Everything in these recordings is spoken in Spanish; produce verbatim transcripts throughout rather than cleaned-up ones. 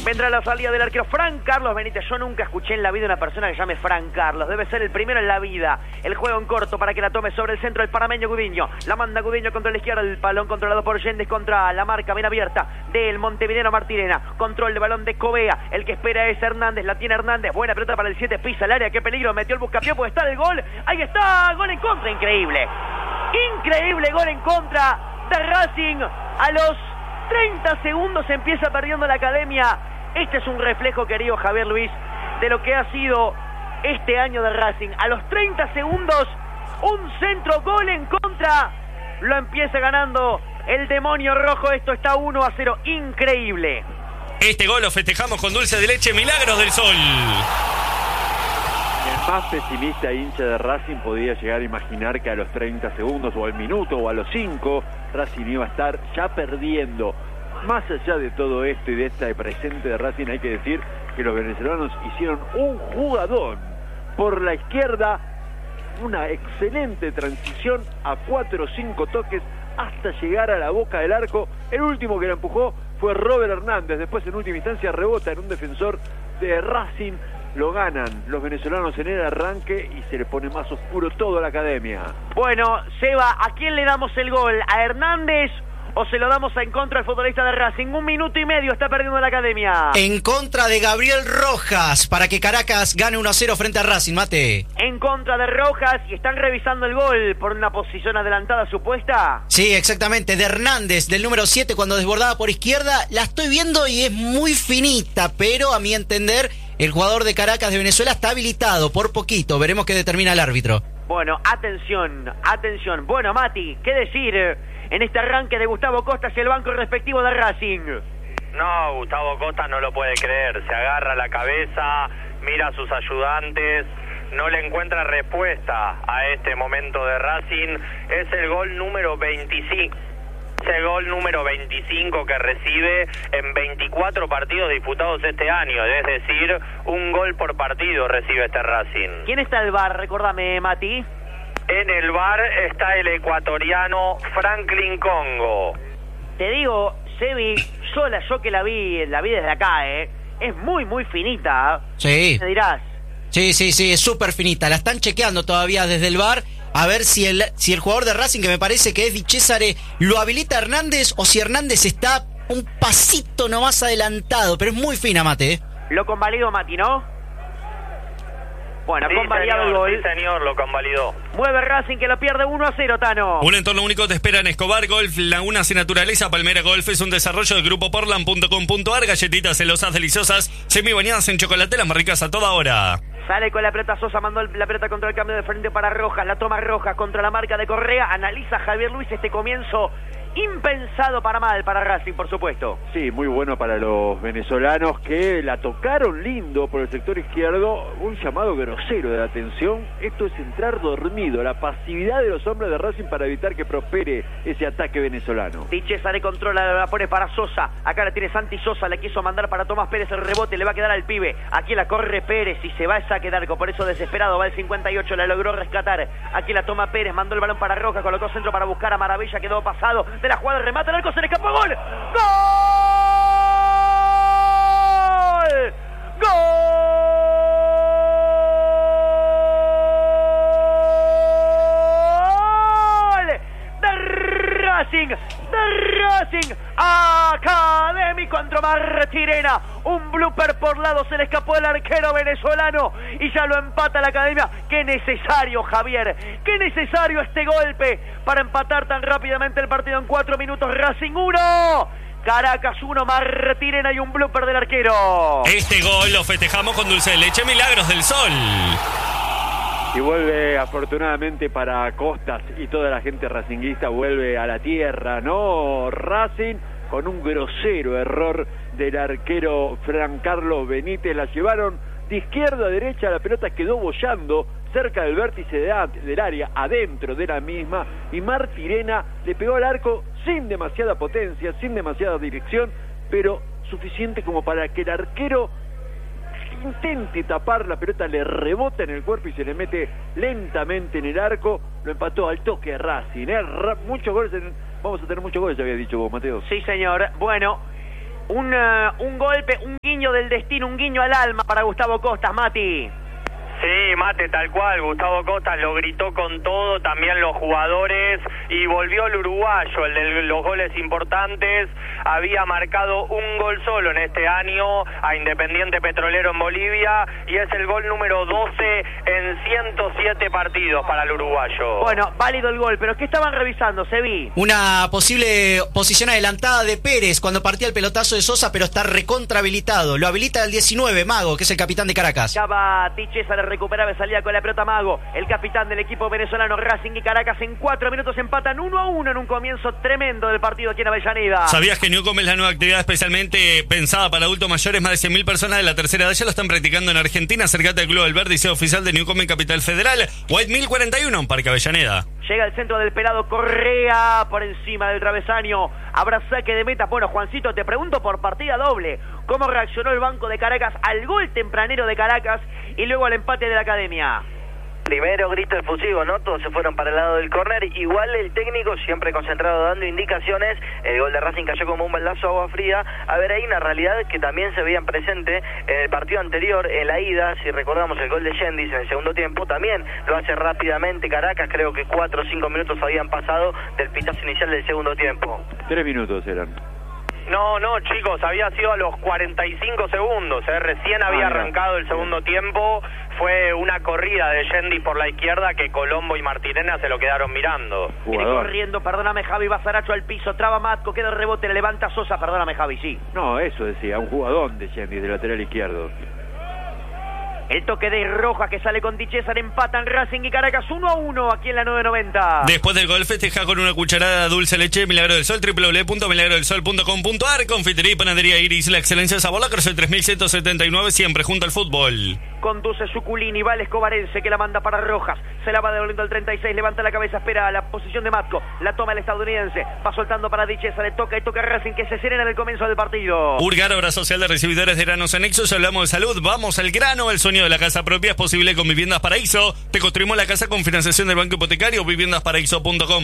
Vendrá la salida del arquero Fran Carlos Benítez. Yo nunca escuché en la vida una persona que llame Fran Carlos. Debe ser el primero en la vida. El juego en corto para que la tome sobre el centro el panameño Gudiño. La manda Gudiño contra la izquierda. El balón controlado por Yendez contra la marca bien abierta del montevideano Martirena. Control de balón de Covea. El que espera es Hernández. La tiene Hernández. Buena pelota para el siete. Pisa el área. Qué peligro. Metió el buscapié. Puede estar el gol. Ahí está. Gol en contra. Increíble. Increíble gol en contra de Racing. A los treinta segundos empieza perdiendo la academia. Este es un reflejo, querido Javier Luis, de lo que ha sido este año de Racing. A los treinta segundos, un centro, gol en contra. Lo empieza ganando el demonio rojo. Esto está uno a cero. Increíble. Este gol lo festejamos con dulce de leche Milagros del Sol. El más pesimista hincha de Racing podía llegar a imaginar que a los treinta segundos o al minuto o a los cinco Racing iba a estar ya perdiendo. Más allá de todo esto y de este presente de Racing, hay que decir que los venezolanos hicieron un jugadón por la izquierda, una excelente transición a cuatro o cinco toques hasta llegar a la boca del arco. El último que la empujó fue Robert Hernández. Después, en última instancia, rebota en un defensor de Racing. Lo ganan los venezolanos en el arranque y se le pone más oscuro toda la academia. Bueno, Seba, ¿a quién le damos el gol? ¿A Hernández o se lo damos en contra al futbolista de Racing? Un minuto y medio está perdiendo la academia. En contra de Gabriel Rojas, para que Caracas gane uno a cero frente a Racing, Mate. En contra de Rojas, y están revisando el gol por una posición adelantada supuesta. Sí, exactamente, de Hernández, del número siete, cuando desbordaba por izquierda. La estoy viendo y es muy finita, pero a mi entender, el jugador de Caracas de Venezuela está habilitado por poquito. Veremos qué determina el árbitro. Bueno, atención, atención. Bueno, Mati, ¿qué decir en este arranque de Gustavo Costa hacia el banco respectivo de Racing? No, Gustavo Costa no lo puede creer. Se agarra la cabeza, mira a sus ayudantes, no le encuentra respuesta a este momento de Racing. Es el gol número veinticinco. Ese gol número veinticinco que recibe en veinticuatro partidos disputados este año, es decir, un gol por partido recibe este Racing. ¿Quién está en el V A R? Recordame, Mati. En el V A R está el ecuatoriano Franklin Congo. Te digo, Sebi, yo, la, yo que la vi, la vi desde acá, ¿eh? Es muy, muy finita. Sí. ¿Me dirás? Sí, sí, sí, es súper finita. La están chequeando todavía desde el V A R. A ver si el, si el jugador de Racing, que me parece que es Di Cesare, lo habilita a Hernández o si Hernández está un pasito nomás adelantado. Pero es muy fina, Mate, ¿eh? Lo convalido, Mati, ¿no? Bueno, sí, convalidado señor, el gol. Sí, señor, lo convalidó. Mueve Racing, que lo pierde uno a cero, Tano. Un entorno único te espera en Escobar Golf, Laguna Sin Naturaleza. Palmera Golf es un desarrollo del grupo portland punto com punto ar. Galletitas celosas deliciosas, semi bañadas en chocolate, las más ricas a toda hora. Sale con la pelota Sosa, mandó la pelota contra el cambio de frente para Rojas. La toma Rojas contra la marca de Correa. Analiza Javier Luis este comienzo impensado para mal para Racing, por supuesto. Sí, muy bueno para los venezolanos que la tocaron lindo por el sector izquierdo. Un llamado grosero de atención. Esto es entrar dormido. La pasividad de los hombres de Racing para evitar que prospere ese ataque venezolano. Di Cesare controla, la pone para Sosa. Acá la tiene Santi Sosa, le quiso mandar para Tomás Pérez el rebote, le va a quedar al pibe. Aquí la corre Pérez y se va a saque de arco. Por eso desesperado va el cincuenta y ocho, la logró rescatar. Aquí la toma Pérez, mandó el balón para Rojas, colocó centro para buscar a Maravilla, quedó pasado de la jugada, remata el arco, se le escapó, gol. ¡Gol! ¡Gol! De Racing, de Racing, Académico contra Martirena. Un blooper por lado, se le escapó el arquero venezolano y ya lo empata la academia. Qué necesario, Javier, qué necesario este golpe para empatar tan rápidamente el partido en cuatro minutos. Racing uno, Caracas uno, Martirena y un blooper del arquero. Este gol lo festejamos con dulce de leche Milagros del Sol. Y vuelve, afortunadamente para Costas y toda la gente racinguista, vuelve a la tierra, ¿no? Racing con un grosero error del arquero Fran Carlos Benítez. La llevaron de izquierda a derecha, la pelota quedó boyando cerca del vértice de a, del área, adentro de la misma, y Martirena le pegó al arco sin demasiada potencia, sin demasiada dirección, pero suficiente como para que el arquero intente tapar. La pelota le rebota en el cuerpo y se le mete lentamente en el arco. Lo empató al toque de Racing, ¿eh? Muchos goles, en... vamos a tener muchos goles, ya había dicho vos, Mateo. Sí, señor. Bueno, Un, uh, un golpe, un guiño del destino, un guiño al alma para Gustavo Costas, Mati. Sí, Mate, tal cual, Gustavo Costas lo gritó con todo, también los jugadores, y volvió el uruguayo, el de los goles importantes, había marcado un gol solo en este año a Independiente Petrolero en Bolivia, y es el gol número doce en ciento siete partidos para el uruguayo. Bueno, válido el gol, pero ¿qué estaban revisando, Sebi? Una posible posición adelantada de Pérez cuando partía el pelotazo de Sosa, pero está recontra habilitado. Lo habilita el diecinueve, Mago, que es el capitán de Caracas. Acaba Di Cesare, recuperaba y salía con la pelota Mago, el capitán del equipo venezolano. Racing y Caracas en cuatro minutos empatan uno a uno en un comienzo tremendo del partido aquí en Avellaneda. ¿Sabías que Newcomb es la nueva actividad especialmente pensada para adultos mayores? Más de cien mil personas de la tercera edad ya lo están practicando en Argentina. Acércate al Club del Verde y sea oficial de Newcomb en Capital Federal. White mil cuarenta y uno en Parque Avellaneda. Llega el centro del pelado Correa por encima del travesaño. Habrá saque de meta. Bueno, Juancito, te pregunto por partida doble. ¿Cómo reaccionó el banco de Caracas al gol tempranero de Caracas y luego al empate de la Academia? Primero grito efusivo, ¿no? Todos se fueron para el lado del córner. Igual el técnico siempre concentrado dando indicaciones. El gol de Racing cayó como un baldazo de agua fría. A ver, hay una realidad que también se veían presente en el partido anterior, en la ida. Si recordamos el gol de Yendis en el segundo tiempo, también lo hace rápidamente Caracas. Creo que cuatro o cinco minutos habían pasado del pitazo inicial del segundo tiempo. Tres minutos eran. No, no, chicos, había sido a los cuarenta y cinco segundos, ¿eh? Recién había ah, arrancado el segundo tiempo. Fue una corrida de Yendi por la izquierda que Colombo y Martirena se lo quedaron mirando. Viene corriendo, perdóname Javi, va Saracho al piso, traba Matco, queda el rebote, le levanta Sosa, perdóname Javi, sí. No, eso decía, un jugadón de Yendi, de lateral izquierdo. El toque de Rojas que sale con Di Cesare, empatan Racing y Caracas uno a uno aquí en la nueve noventa. Después del gol festeja con una cucharada de dulce leche Milagro del Sol, doble u doble u doble u punto milagro del sol punto com punto a r. Confitería y panadería Iris, la excelencia de sabor, la Cruz el tres mil ciento setenta y nueve, siempre junto al fútbol. Conduce Suculini, va el escobarense que la manda para Rojas. Se la va devolviendo al treinta y seis, levanta la cabeza, espera la posición de Matco. La toma el estadounidense, va soltando para Di Cesare, toca y toca Racing que se serena en el comienzo del partido. Urgar, obra social de recibidores de granos anexos. Hablamos de salud, vamos al grano. El sueño de la casa propia es posible con Viviendas Paraíso. Te construimos la casa con financiación del Banco Hipotecario, viviendas paraíso punto com.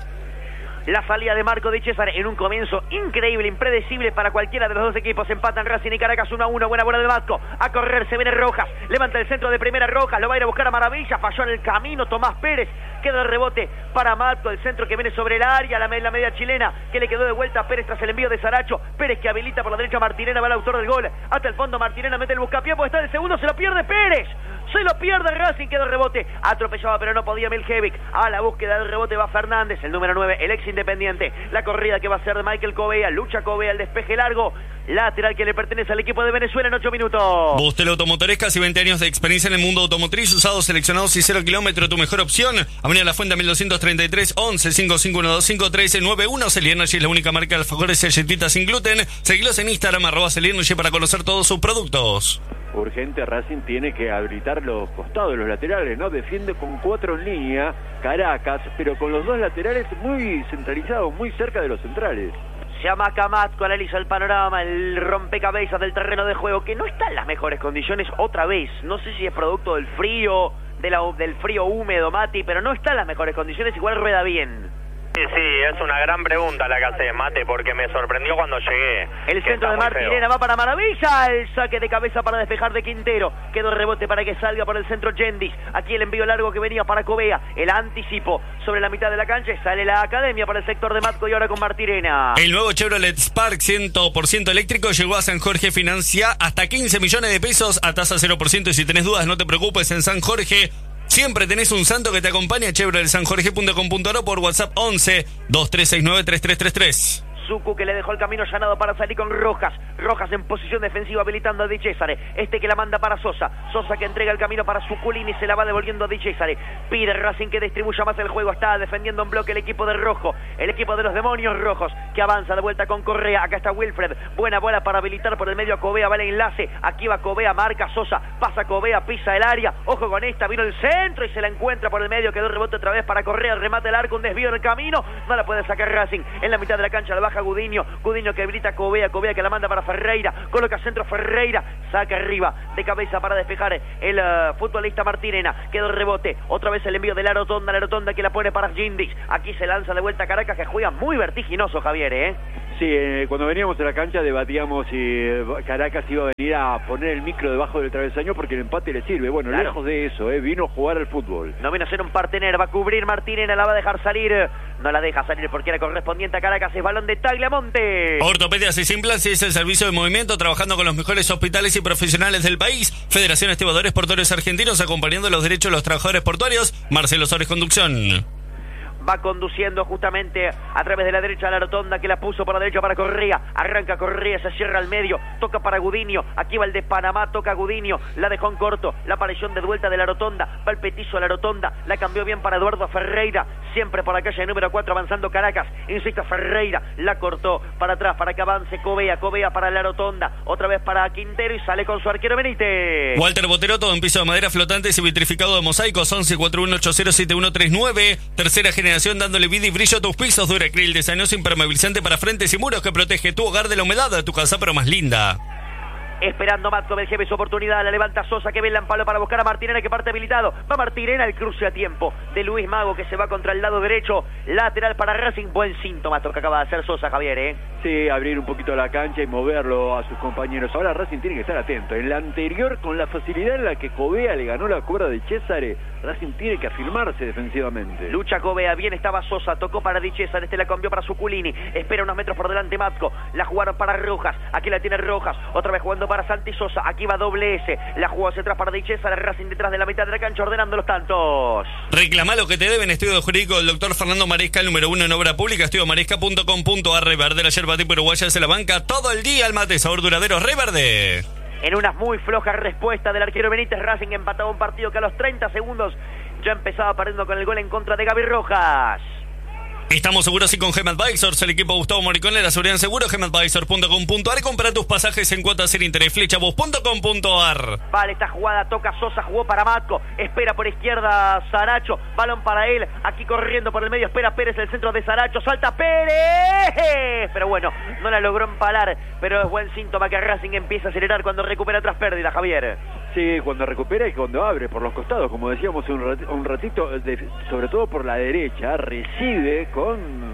La salida de Marco Di Cesare en un comienzo increíble, impredecible para cualquiera de los dos equipos. Empatan Racing y Caracas uno a uno. Buena bola de Matco. A correr se viene Rojas. Levanta el centro de primera Rojas. Lo va a ir a buscar a Maravilla. Falló en el camino Tomás Pérez. Queda el rebote para Matco. El centro que viene sobre el área. La, la media chilena que le quedó de vuelta a Pérez tras el envío de Saracho. Pérez que habilita por la derecha a Martirena. Va el autor del gol. Hasta el fondo Martirena mete el buscapié. Pues está el segundo. Se lo pierde Pérez. Se lo pierde Racing, quedó el rebote, atropellaba pero no podía Miljevic. A la búsqueda del rebote va Fernández, el número nueve, el ex Independiente. La corrida que va a ser de Michael Covea, lucha Covea, el despeje largo, lateral que le pertenece al equipo de Venezuela en ocho minutos. Bustel Automotores, casi veinte años de experiencia en el mundo automotriz, usados, seleccionados y cero kilómetros, tu mejor opción. Avenida La Fuente mil doscientos treinta y tres, once, cinco cinco uno dos cinco, trece, noventa y uno. Celiernogy es la única marca de alfajores y galletitas sin gluten. Seguilos en Instagram, arroba Celiernogy, para conocer todos sus productos. Urgente, Racing tiene que habilitar los costados, los laterales, ¿no? Defiende con cuatro en línea, Caracas, pero con los dos laterales muy centralizados, muy cerca de los centrales. Se llama Camatco, analiza el panorama, el rompecabezas del terreno de juego, que no está en las mejores condiciones otra vez. No sé si es producto del frío, de la, del frío húmedo, Mati, pero no está en las mejores condiciones, igual rueda bien. Sí, sí, es una gran pregunta la que hace Mate, porque me sorprendió cuando llegué. El centro de Martirena va para Maravilla, el saque de cabeza para despejar de Quintero. Quedó el rebote para que salga por el centro Yendis. Aquí el envío largo que venía para Covea. El anticipo sobre la mitad de la cancha. Sale la Academia para el sector de Matco y ahora con Martirena. El nuevo Chevrolet Spark cien por ciento eléctrico llegó a San Jorge. Financia hasta quince millones de pesos a tasa cero por ciento. Y si tenés dudas, no te preocupes, en San Jorge siempre tenés un santo que te acompaña. Chevrolet San Jorge punto com punto a r por WhatsApp once, dos tres seis nueve, tres tres tres tres. Suku que le dejó el camino allanado para salir con Rojas. Rojas en posición defensiva habilitando a Di Cesare. Este que la manda para Sosa. Sosa que entrega el camino para Suculini, se la va devolviendo a Di Cesare. Pide Racing que distribuya más el juego. Está defendiendo en bloque el equipo de Rojo. El equipo de los demonios rojos que avanza de vuelta con Correa. Acá está Wilfred. Buena bola para habilitar por el medio a Covea. Va el enlace. Aquí va Covea, marca Sosa. Pasa Covea, pisa el área. Ojo con esta. Vino el centro y se la encuentra por el medio. Quedó el rebote otra vez para Correa. Remate el arco, un desvío en el camino. No la puede sacar Racing. En la mitad de la cancha la baja baja Gudiño, Gudiño que habilita a Covea, Covea que la manda para Ferreira, coloca centro Ferreira, saca arriba, de cabeza para despejar el uh, futbolista Martirena, quedó el rebote, otra vez el envío de la rotonda, la rotonda que la pone para Gindix, aquí se lanza de vuelta a Caracas que juega muy vertiginoso, Javier, ¿eh? Sí, eh, cuando veníamos a la cancha debatíamos si eh, Caracas iba a venir a poner el micro debajo del travesaño porque el empate le sirve. Bueno, claro. Lejos de eso, eh, vino a jugar al fútbol. No vino a ser un partener, va a cubrir Martirena, la va a dejar salir. No la deja salir porque era correspondiente a Caracas, es balón de Tagliamonte. Ortopedias y Simplas es el servicio de movimiento trabajando con los mejores hospitales y profesionales del país. Federación Estibadores Portuarios Argentinos acompañando los derechos de los trabajadores portuarios. Marcelo Sores, conducción. Va conduciendo justamente a través de la derecha a la rotonda que la puso por la derecha para Correa. Arranca Correa, se cierra al medio, toca para Gudiño. Aquí va el de Panamá, toca Gudiño. La dejó en corto, la aparición de vuelta de la rotonda. Va el petizo a la rotonda, la cambió bien para Eduardo Ferreira. Siempre por la calle número cuatro avanzando Caracas. Insiste Ferreira, la cortó para atrás para que avance Covea. Covea para la rotonda, otra vez para Quintero y sale con su arquero Benítez. Walter Botero, todo en piso de madera flotantes y vitrificado de mosaicos. Once cuatro uno ocho cero siete uno tres nueve. Tercera generación dándole vida y brillo a tus pisos. Duracril, diseñoso impermeabilizante para frentes y muros que protege tu hogar de la humedad de tu casa, pero más linda. Esperando Matco, Belgeve su oportunidad, la levanta Sosa que ve el palo para buscar a Martirena que parte habilitado. Va Martirena, el cruce a tiempo de Luis Mago que se va contra el lado derecho. Lateral para Racing, buen síntoma que acaba de hacer Sosa, Javier, ¿eh? Sí, abrir un poquito la cancha y moverlo a sus compañeros. Ahora Racing tiene que estar atento. En la anterior, con la facilidad en la que Covea le ganó la cuerda de Césare, Racing tiene que afirmarse defensivamente. Lucha Covea, bien estaba Sosa, tocó para Di César, este la cambió para Suculini. Espera unos metros por delante Matco, la jugaron para Rojas, aquí la tiene Rojas, otra vez jugando para Santi Sosa, aquí va doble S, la jugó hacia atrás para Di César, Racing detrás de la mitad de la cancha ordenando los tantos. Reclama lo que te deben. Estudio jurídico del doctor Fernando Maresca, el número uno en obra pública, estudio maresca punto com punto ar. Verde, la yerba tipo uruguaya se la banca todo el día, el mate, sabor duradero, Reverde. En una muy floja respuesta del arquero Benítez, Racing empataba un partido que a los treinta segundos ya empezaba perdiendo con el gol en contra de Gaby Rojas. Estamos seguros y con Gem Advisors, el equipo Gustavo Moricone, la seguridad en seguro, gem advisor punto com punto ar. Compra tus pasajes en cuotas sin interés, flechabus punto com punto ar. Vale, esta jugada toca Sosa, jugó para Matco, espera por izquierda Saracho, balón para él, aquí corriendo por el medio, espera Pérez, el centro de Saracho, salta Pérez, pero bueno, no la logró empalar, pero es buen síntoma que Racing empieza a acelerar cuando recupera tras pérdida, Javier. Sí, cuando recupera y cuando abre por los costados, como decíamos un ratito, un ratito de, sobre todo por la derecha, recibe con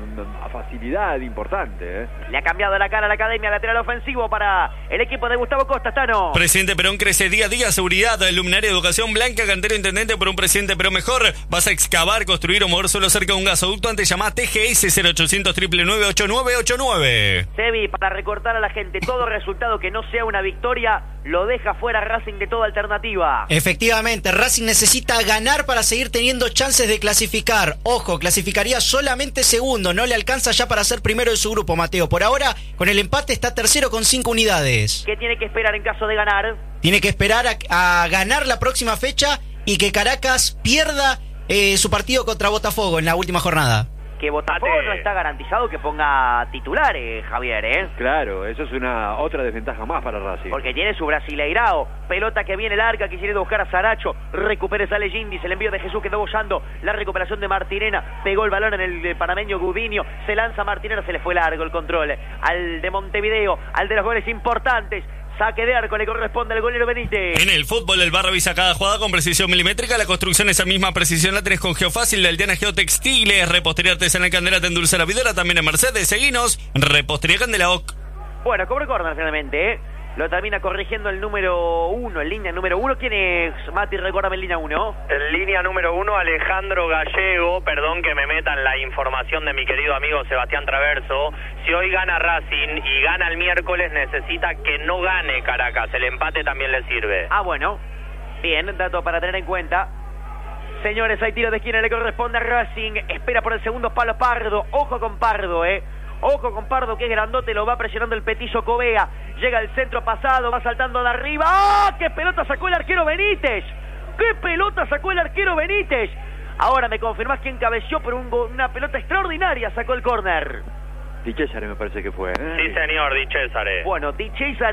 facilidad importante. ¿eh? Le ha cambiado la cara a la academia, lateral ofensivo para el equipo de Gustavo Costa, Tano. Presidente Perón crece día a día, seguridad, luminaria, educación blanca, cantero intendente por un presidente Perón mejor. Vas a excavar, construir o mover solo cerca de un gasoducto, antes llama a T G S cero ochocientos nueve nueve ocho nueve ocho nueve. Sebi, para recortar a la gente, todo resultado que no sea una victoria lo deja fuera Racing de toda alternativa. Efectivamente, Racing necesita ganar para seguir teniendo chances de clasificar. Ojo, clasificaría solamente segundo, no le alcanza ya para ser primero de su grupo, Mateo. Por ahora, con el empate está tercero con cinco unidades. ¿Qué tiene que esperar en caso de ganar? Tiene que esperar a, a ganar la próxima fecha y que Caracas pierda eh, su partido contra Botafogo en la última jornada. Que Botafogo no está garantizado que ponga titulares, Javier, ¿eh? Claro, eso es una otra desventaja más para Racing. Porque tiene su brasileirao, pelota que viene larga, quisiera buscar a Saracho, recupera esa Legindis, el envío de Jesús quedó bollando, la recuperación de Martirena, pegó el balón en el panameño Gudiño, se lanza Martirena, se le fue largo el control, al de Montevideo, al de los goles importantes. Saque de arco le corresponde al golero Benítez. En el fútbol, el bar revisa cada jugada con precisión milimétrica. La construcción, esa misma precisión la tenés con Geofácil, de Aldeana Geotextiles. Repostería artesanal Candela te endulza la vidora. También en Mercedes. Seguinos. Repostería Candela O C. Bueno, cobre corner finalmente, ¿eh? Lo termina corrigiendo el número uno, en línea número uno. ¿Quién es, Mati? Recuérdame en línea uno. En línea número uno, Alejandro Gallego. Perdón que me metan la información de mi querido amigo Sebastián Traverso. Si hoy gana Racing y gana el miércoles, necesita que no gane Caracas. El empate también le sirve. Ah, bueno. Bien, dato para tener en cuenta. Señores, hay tiro de esquina, le corresponde a Racing. Espera por el segundo palo Pardo. Ojo con Pardo, eh. Ojo con Pardo, que es grandote, lo va presionando el petizo Covea. Llega el centro pasado, va saltando de arriba. ¡Ah! ¡Qué pelota sacó el arquero Benítez! ¡Qué pelota sacó el arquero Benítez! Ahora me confirmás quién cabeció, pero un, una pelota extraordinaria sacó el córner. Di César me parece que fue, ¿eh? Sí, señor, Di César. Bueno, Di César.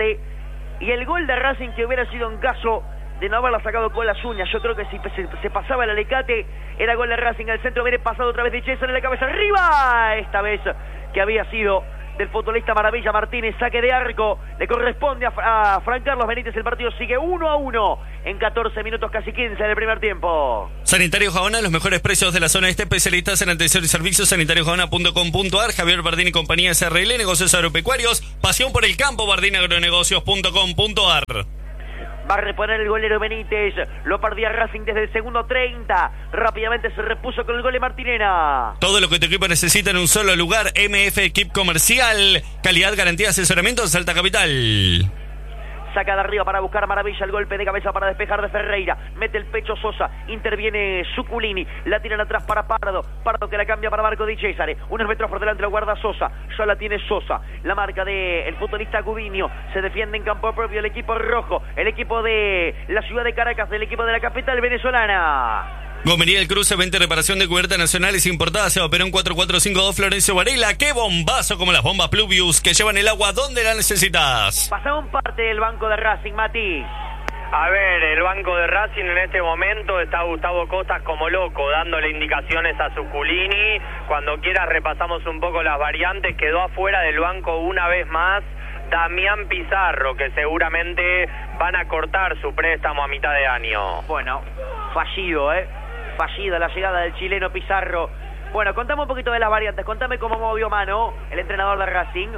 Y el gol de Racing que hubiera sido en caso de no haberla sacado con las uñas. Yo creo que si se, se pasaba el alicate, era gol de Racing. Al centro viene pasado otra vez Di César en la cabeza arriba. Esta vez que había sido del futbolista Maravilla Martínez, saque de arco, le corresponde a, a Fran Carlos Benítez, el partido sigue uno a uno en catorce minutos, casi quince del primer tiempo. Sanitario Jabona, los mejores precios de la zona este, especialistas en atención y servicios, sanitario jabona punto com punto ar, Javier Bardini y compañía S R L, negocios agropecuarios, pasión por el campo, bardini agronegocios punto com punto ar. Va a reponer el golero Benítez, lo perdía Racing desde el segundo treinta, rápidamente se repuso con el gol de Martinena. Todo lo que tu equipo necesita en un solo lugar, M F Equip Comercial, calidad, garantía, asesoramiento en Salta Capital. Saca de arriba para buscar Maravilla, el golpe de cabeza para despejar de Ferreira, mete el pecho Sosa, interviene Zuculini, la tiran atrás para Pardo, Pardo que la cambia para Marco Di Cesare, unos metros por delante lo guarda Sosa, ya la tiene Sosa, la marca de el futbolista Gudiño, se defiende en campo propio el equipo rojo, el equipo de la ciudad de Caracas, el equipo de la capital venezolana. Gomería El Cruce, veinte reparación de cubiertas nacionales importadas, Seba Perón cuatro cuatro cinco dos Florencio Varela. ¡Qué bombazo como las bombas Pluvius que llevan el agua donde la necesitas! Pasamos parte del banco de Racing, Mati. A ver, el banco de Racing en este momento está Gustavo Costas como loco, dándole indicaciones a Zuculini. Cuando quieras repasamos un poco las variantes. Quedó afuera del banco una vez más Damián Pizarro, que seguramente van a cortar su préstamo a mitad de año. Bueno, fallido, ¿eh? Fallida la llegada del chileno Pizarro. Bueno, contame un poquito de las variantes, contame cómo movió mano el entrenador de Racing.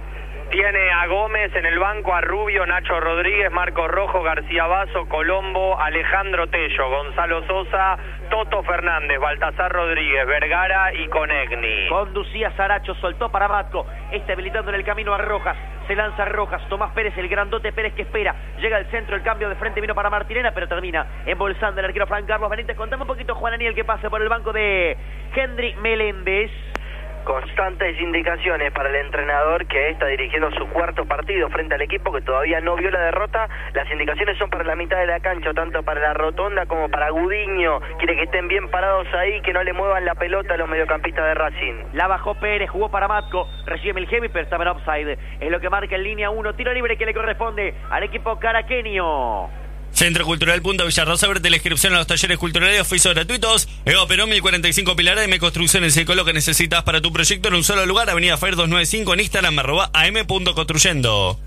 Tiene a Gómez en el banco, a Rubio, Nacho Rodríguez, Marcos Rojo, García Basso, Colombo, Alejandro Tello, Gonzalo Sosa, Toto Fernández, Baltasar Rodríguez, Vergara y Conegni. Conducía Saracho, soltó para Matco, este habilitando en el camino a Rojas. Se lanza Rojas, Tomás Pérez, el grandote Pérez que espera. Llega al centro, el cambio de frente vino para Martinena, pero termina embolsando el arquero Fran Carlos Benítez. Contame un poquito, Juan Daniel, que pase por el banco de Henry Meléndez. Constantes indicaciones para el entrenador que está dirigiendo su cuarto partido frente al equipo que todavía no vio la derrota. Las indicaciones son para la mitad de la cancha, tanto para la rotonda como para Gudiño. Quiere que estén bien parados ahí, que no le muevan la pelota a los mediocampistas de Racing. La bajó Pérez, jugó para Matco, recibe Milhevi, pero estaba en offside. Es lo que marca en línea uno, tiro libre que le corresponde al equipo caraqueño. Centro Cultural Punta Villarrosa, abre la inscripción a los talleres culturales, oficios gratuitos. Eva Perón, mil cuarenta y cinco Pilar, A M Construcciones, el lo que necesitas para tu proyecto en un solo lugar. Avenida Fair doscientos noventa y cinco, en Instagram, arroba am.construyendo.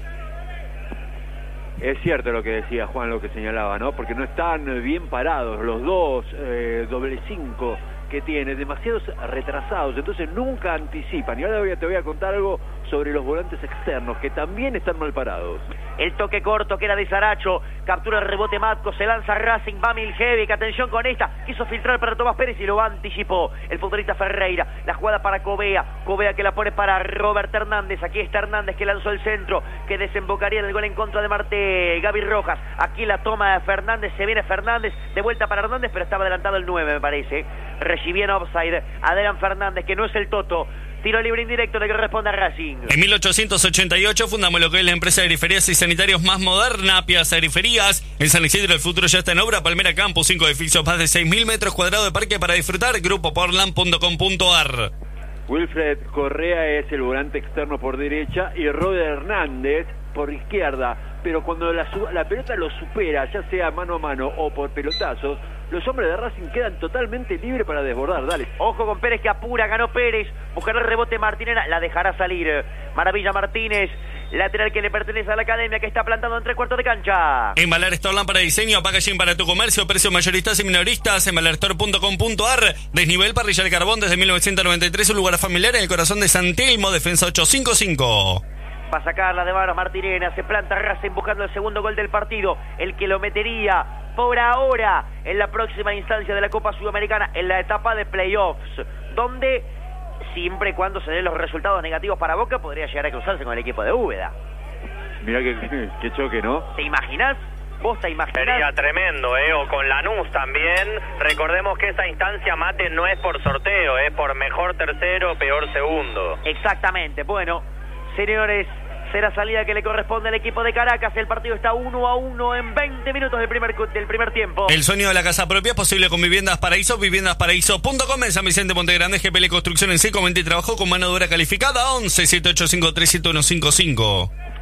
Es cierto lo que decía Juan, lo que señalaba, ¿no? Porque no están bien parados los dos, eh, doble cinco que tiene, demasiados retrasados, entonces nunca anticipan. Y ahora te voy a contar algo sobre los volantes externos, que también están mal parados. El toque corto que era de Saracho, captura el rebote Matco, se lanza Racing, va Milhevi, atención con esta, quiso filtrar para Tomás Pérez y lo anticipó el futbolista Ferreira. La jugada para Covea, Covea que la pone para Robert Hernández, aquí está Hernández que lanzó el centro, que desembocaría en el gol en contra de Marte Gaby Rojas. Aquí la toma de Fernández, se viene Fernández, de vuelta para Hernández, pero estaba adelantado el nueve, me parece. Recibía en offside, Adrián Fernández, que no es el Toto. Tiro libre indirecto le corresponde a Racing. En mil ochocientos ochenta y ocho fundamos lo que es la empresa de griferías y sanitarios más moderna, Piazza Griferías. En San Isidro el futuro ya está en obra. Palmera Campus, cinco edificios, más de seis mil metros cuadrados de parque para disfrutar. Grupo portland punto com punto ar. Wilfred Correa es el volante externo por derecha y Roder Hernández por izquierda. Pero cuando la, la pelota lo supera, ya sea mano a mano o por pelotazos, los hombres de Racing quedan totalmente libres para desbordar. Dale. Ojo con Pérez que apura, ganó Pérez, buscará el rebote Martinena, la dejará salir. Maravilla Martínez, lateral que le pertenece a la academia, que está plantando en tres cuartos de cancha. Embalar Store para diseño, packaging para tu comercio, precios mayoristas y minoristas, embalar store punto com punto ar. Desnivel parrilla de carbón desde mil novecientos noventa y tres, un lugar familiar en el corazón de San Telmo, defensa ochocientos cincuenta y cinco. Va a sacarla de manos Martinena, se planta Racing buscando el segundo gol del partido, el que lo metería por ahora en la próxima instancia de la Copa Sudamericana, en la etapa de playoffs, donde siempre y cuando se den los resultados negativos para Boca podría llegar a cruzarse con el equipo de Úbeda. Mirá que, que choque, ¿no? ¿Te imaginas? ¿Vos te imaginás? Sería tremendo, ¿eh? O con Lanús también. Recordemos que esa instancia, Mate, no es por sorteo, es por mejor tercero, peor segundo. Exactamente. Bueno, señores, será salida que le corresponde al equipo de Caracas. El partido está uno a uno en veinte minutos del primer, del primer tiempo. El sueño de la casa propia es posible con Viviendas Paraíso, viviendas paraíso punto com. En San Vicente Monte Grande, G P L Construcción en seco, venta y trabajo con mano de obra calificada. Once siete ocho cinco tres siete uno cinco cinco.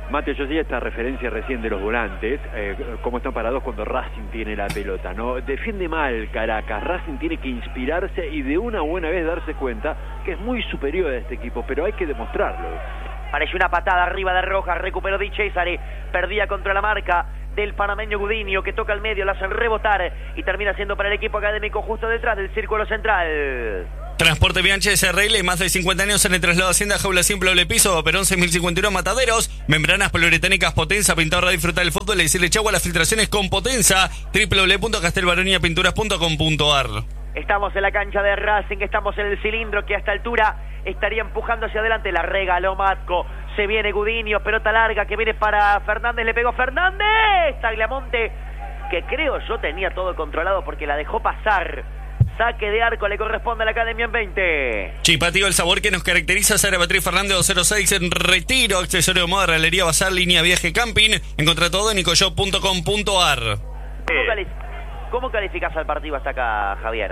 Mateo, yo hacía esta referencia recién de los volantes, eh, cómo están parados cuando Racing tiene la pelota, ¿no? Defiende mal Caracas, Racing tiene que inspirarse y de una buena vez darse cuenta que es muy superior a este equipo, pero hay que demostrarlo. Parece una patada arriba de Rojas, recuperó Di Cesare, perdía contra la marca del panameño Gudiño, que toca al medio, la hacen rebotar y termina siendo para el equipo académico justo detrás del círculo central. Transporte Bianchi S R L, más de cincuenta años en el traslado Hacienda, jaula simple, doble piso, Perón seis mil cincuenta y uno, Mataderos, membranas poliuretánicas Potenza, pintado para disfrutar del fútbol y decirle chau a las filtraciones con Potenza, doble u doble u doble u punto castelbaronia pinturas punto com punto a r. Estamos en la cancha de Racing, estamos en el cilindro que a esta altura estaría empujando hacia adelante, la regaló Matco, se viene Gudiño, pelota larga que viene para Fernández, le pegó Fernández, Tagliamonte, que creo yo tenía todo controlado porque la dejó pasar. Saque de arco le corresponde a la Academia en veinte. Chipativo, el sabor que nos caracteriza. Sara Beatriz Fernández doscientos seis en Retiro. Accesorio de moda, Realería Bazar, línea viaje camping. Encontrá todo en ecoshop punto com punto a r. ¿Cómo, cali ¿Cómo calificás al partido hasta acá, Javier?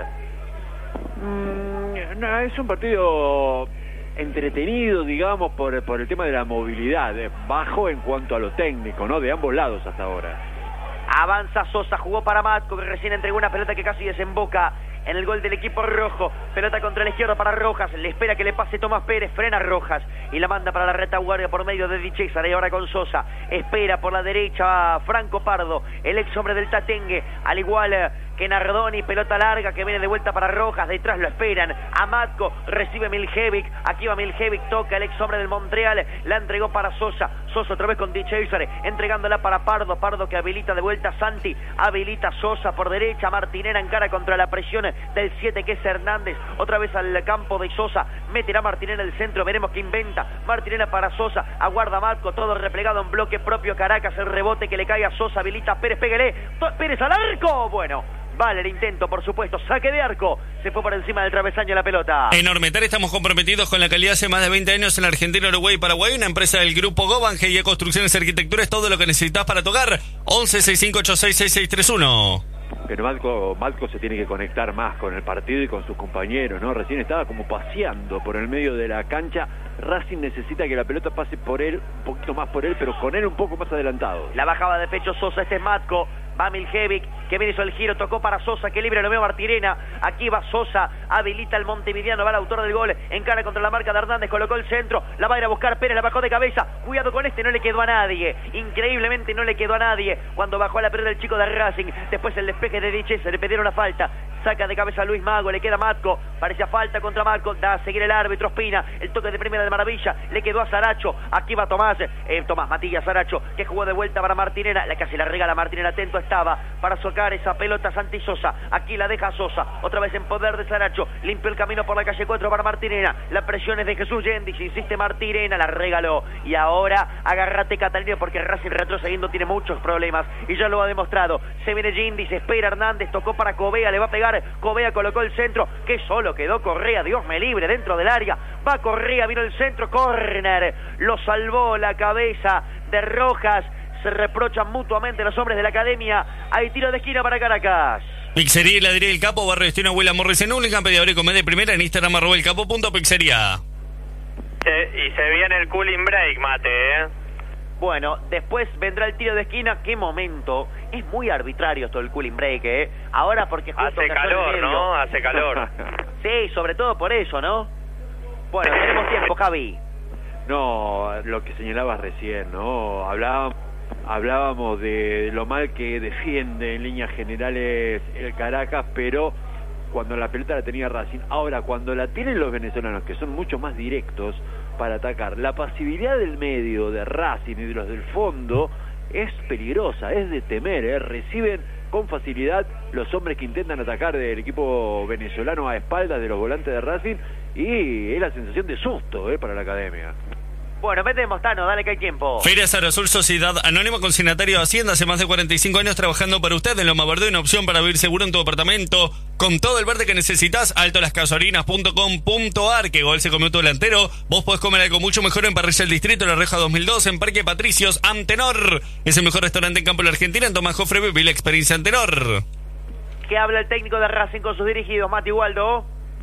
Mm, no, es un partido entretenido, digamos, por, por el tema de la movilidad. Bajo en cuanto a lo técnico, ¿no? De ambos lados hasta ahora. Avanza Sosa, jugó para Matco, que recién entregó una pelota que casi desemboca en el gol del equipo rojo. Pelota contra la izquierda para Rojas, le espera que le pase Tomás Pérez, frena Rojas y la manda para la retaguardia por medio de Di Cesare. Y ahora con Sosa, espera por la derecha Franco Pardo, el ex hombre del Tatengue, al igual que Nardoni, pelota larga que viene de vuelta para Rojas, detrás lo esperan a Matco, recibe Miljevic, aquí va Miljevic, toca el ex hombre del Montreal, la entregó para Sosa, Sosa otra vez con Di Cesare, entregándola para Pardo, Pardo que habilita de vuelta a Santi, habilita Sosa por derecha, Martinera encara contra la presión del siete que es Hernández, otra vez al campo de Sosa, meterá Martinera el centro, veremos qué inventa, Martinera para Sosa, aguarda Matco, todo replegado en bloque propio Caracas, el rebote que le cae a Sosa, habilita a Pérez, pégale, Pérez al arco, bueno, vale el intento, por supuesto, saque de arco, se fue por encima del travesaño la pelota. En Ormetal estamos comprometidos con la calidad hace más de veinte años en Argentina, Uruguay y Paraguay, una empresa del grupo Goban, G I A Construcciones y Arquitectura, es todo lo que necesitas para tocar. Once sesenta y cinco ochenta y seis sesenta y seis treinta y uno. Pero Matco, Matco se tiene que conectar más con el partido y con sus compañeros, ¿no? Recién estaba como paseando por el medio de la cancha. Racing necesita que la pelota pase por él, un poquito más por él, pero con él un poco más adelantado. La bajaba de pecho Sosa, este es Matco. Va Miljevic, que bien hizo el giro, tocó para Sosa, que libre lo veo Martirena. Aquí va Sosa, habilita el montevideano, va el autor del gol, encara contra la marca de Hernández, colocó el centro, la va a ir a buscar Pérez, la bajó de cabeza. Cuidado con este, no le quedó a nadie. Increíblemente no le quedó a nadie cuando bajó a la pelota el chico de Racing. Después el despeje de Di Cesare, le pidieron la falta. Saca de cabeza a Luis Mago, le queda Matco, parecía falta contra Matco, da a seguir el árbitro Espina, el toque de primera de maravilla, le quedó a Saracho, aquí va Tomás, eh, Tomás Matías Saracho, que jugó de vuelta para Martinera, la casi la regala Martinera, atento estaba para socar esa pelota Santi Sosa, aquí la deja Sosa, otra vez en poder de Saracho, limpio el camino por la calle cuatro para Martinera, la presión es de Jesús Yendis, insiste Martinera, la regaló, y ahora agárrate Catalina porque Racing retrocediendo tiene muchos problemas, y ya lo ha demostrado, se viene Yendis, espera Hernández, tocó para Covea, le va a pegar, Covea colocó el centro, que solo quedó Correa, Dios me libre, dentro del área, va Correa, vino el centro, córner, lo salvó la cabeza de Rojas, se reprochan mutuamente los hombres de la Academia, hay tiro de esquina para Caracas. Pizzería y Heladería El Capo, Barrio Destino Abuela Morris en Única, pedidor y comedia primera en Instagram, arroba el capo punto pizzería. Se, y se viene el cooling break, Mate, ¿eh? Bueno, después vendrá el tiro de esquina, qué momento, es muy arbitrario esto del cooling break, ¿eh? Ahora porque justo hace calor, ¿no? Hace calor. Sí, sobre todo por eso, ¿no? Bueno, tenemos tiempo, Javi. No, lo que señalabas recién, ¿no? Hablábamos, hablábamos de lo mal que defiende en líneas generales el Caracas, pero cuando la pelota la tenía Racing, ahora cuando la tienen los venezolanos, que son mucho más directos para atacar, la pasividad del medio de Racing y de los del fondo es peligrosa, es de temer, ¿eh? Reciben con facilidad los hombres que intentan atacar del equipo venezolano a espaldas de los volantes de Racing, y es la sensación de susto, ¿eh? Para la Academia. Bueno, metemos, Tano, dale que hay tiempo. Feria Sara Azul Sociedad Anónima, consignatario de Hacienda, hace más de cuarenta y cinco años trabajando para usted en Loma Verde, una opción para vivir seguro en tu apartamento, con todo el verde que necesitas. Alto las casorinas punto com punto a r, que gol se comió tu delantero. Vos podés comer algo mucho mejor en Parrilla del Distrito, La Reja dos mil dos, en Parque Patricios, Antenor. Es el mejor restaurante en campo de la Argentina, en Tomás Jofre, viví la experiencia Antenor. ¿Qué habla el técnico de Racing con sus dirigidos, Mati Waldo?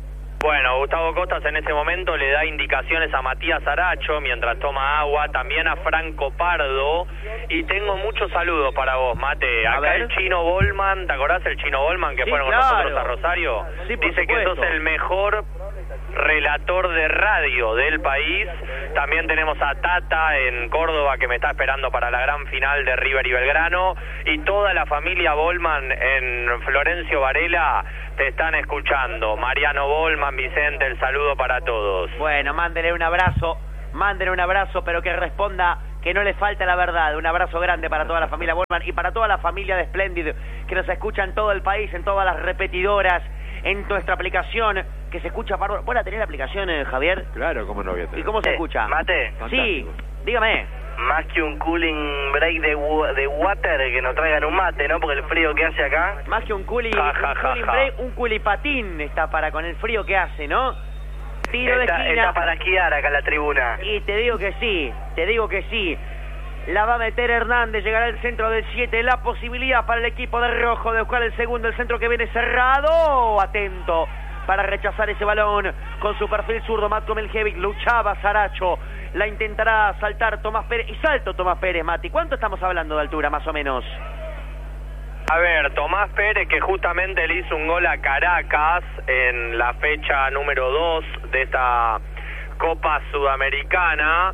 Bueno, Gustavo Costas en ese momento le da indicaciones a Matías Aracho mientras toma agua, también a Franco Pardo, y tengo muchos saludos para vos, Mate. Acá el Chino Bollman, ¿te acordás el Chino Bollman que sí, fueron claro. con nosotros a Rosario? Sí, por Dice supuesto. que sos el mejor relator de radio del país. También tenemos a Tata en Córdoba que me está esperando para la gran final de River y Belgrano, y toda la familia Bollman en Florencio Varela te están escuchando. Mariano Bollman, Vicente, el saludo para todos. Bueno, mándele un abrazo, mándele un abrazo, pero que responda que no le falta la verdad. Un abrazo grande para toda la familia Bollman y para toda la familia de Splendid que nos escucha en todo el país, en todas las repetidoras, en nuestra aplicación que se escucha. Para... ¿Vos la tenés la aplicación, eh, Javier? Claro, cómo no voy a tener. ¿Y cómo se Eh, escucha? Mate. Sí, dígame. Más que un cooling break de, de water, que nos traigan un mate, ¿no? Porque el frío que hace acá... Más que un culi, Ja, ja, un, ja, cooling ja. break, un culipatín está para con el frío que hace, ¿no? Tiro de Está, esquina. está para esquiar acá en la tribuna. Y te digo que sí, te digo que sí. La va a meter Hernández, llegará al centro del siete. La posibilidad para el equipo de rojo de buscar el segundo, el centro que viene cerrado. Atento para rechazar ese balón con su perfil zurdo. Matko Meljevic, luchaba Saracho. La intentará saltar Tomás Pérez. Y salto Tomás Pérez, Mati. ¿Cuánto estamos hablando de altura, más o menos? A ver, Tomás Pérez, que justamente le hizo un gol a Caracas en la fecha número dos de esta Copa Sudamericana.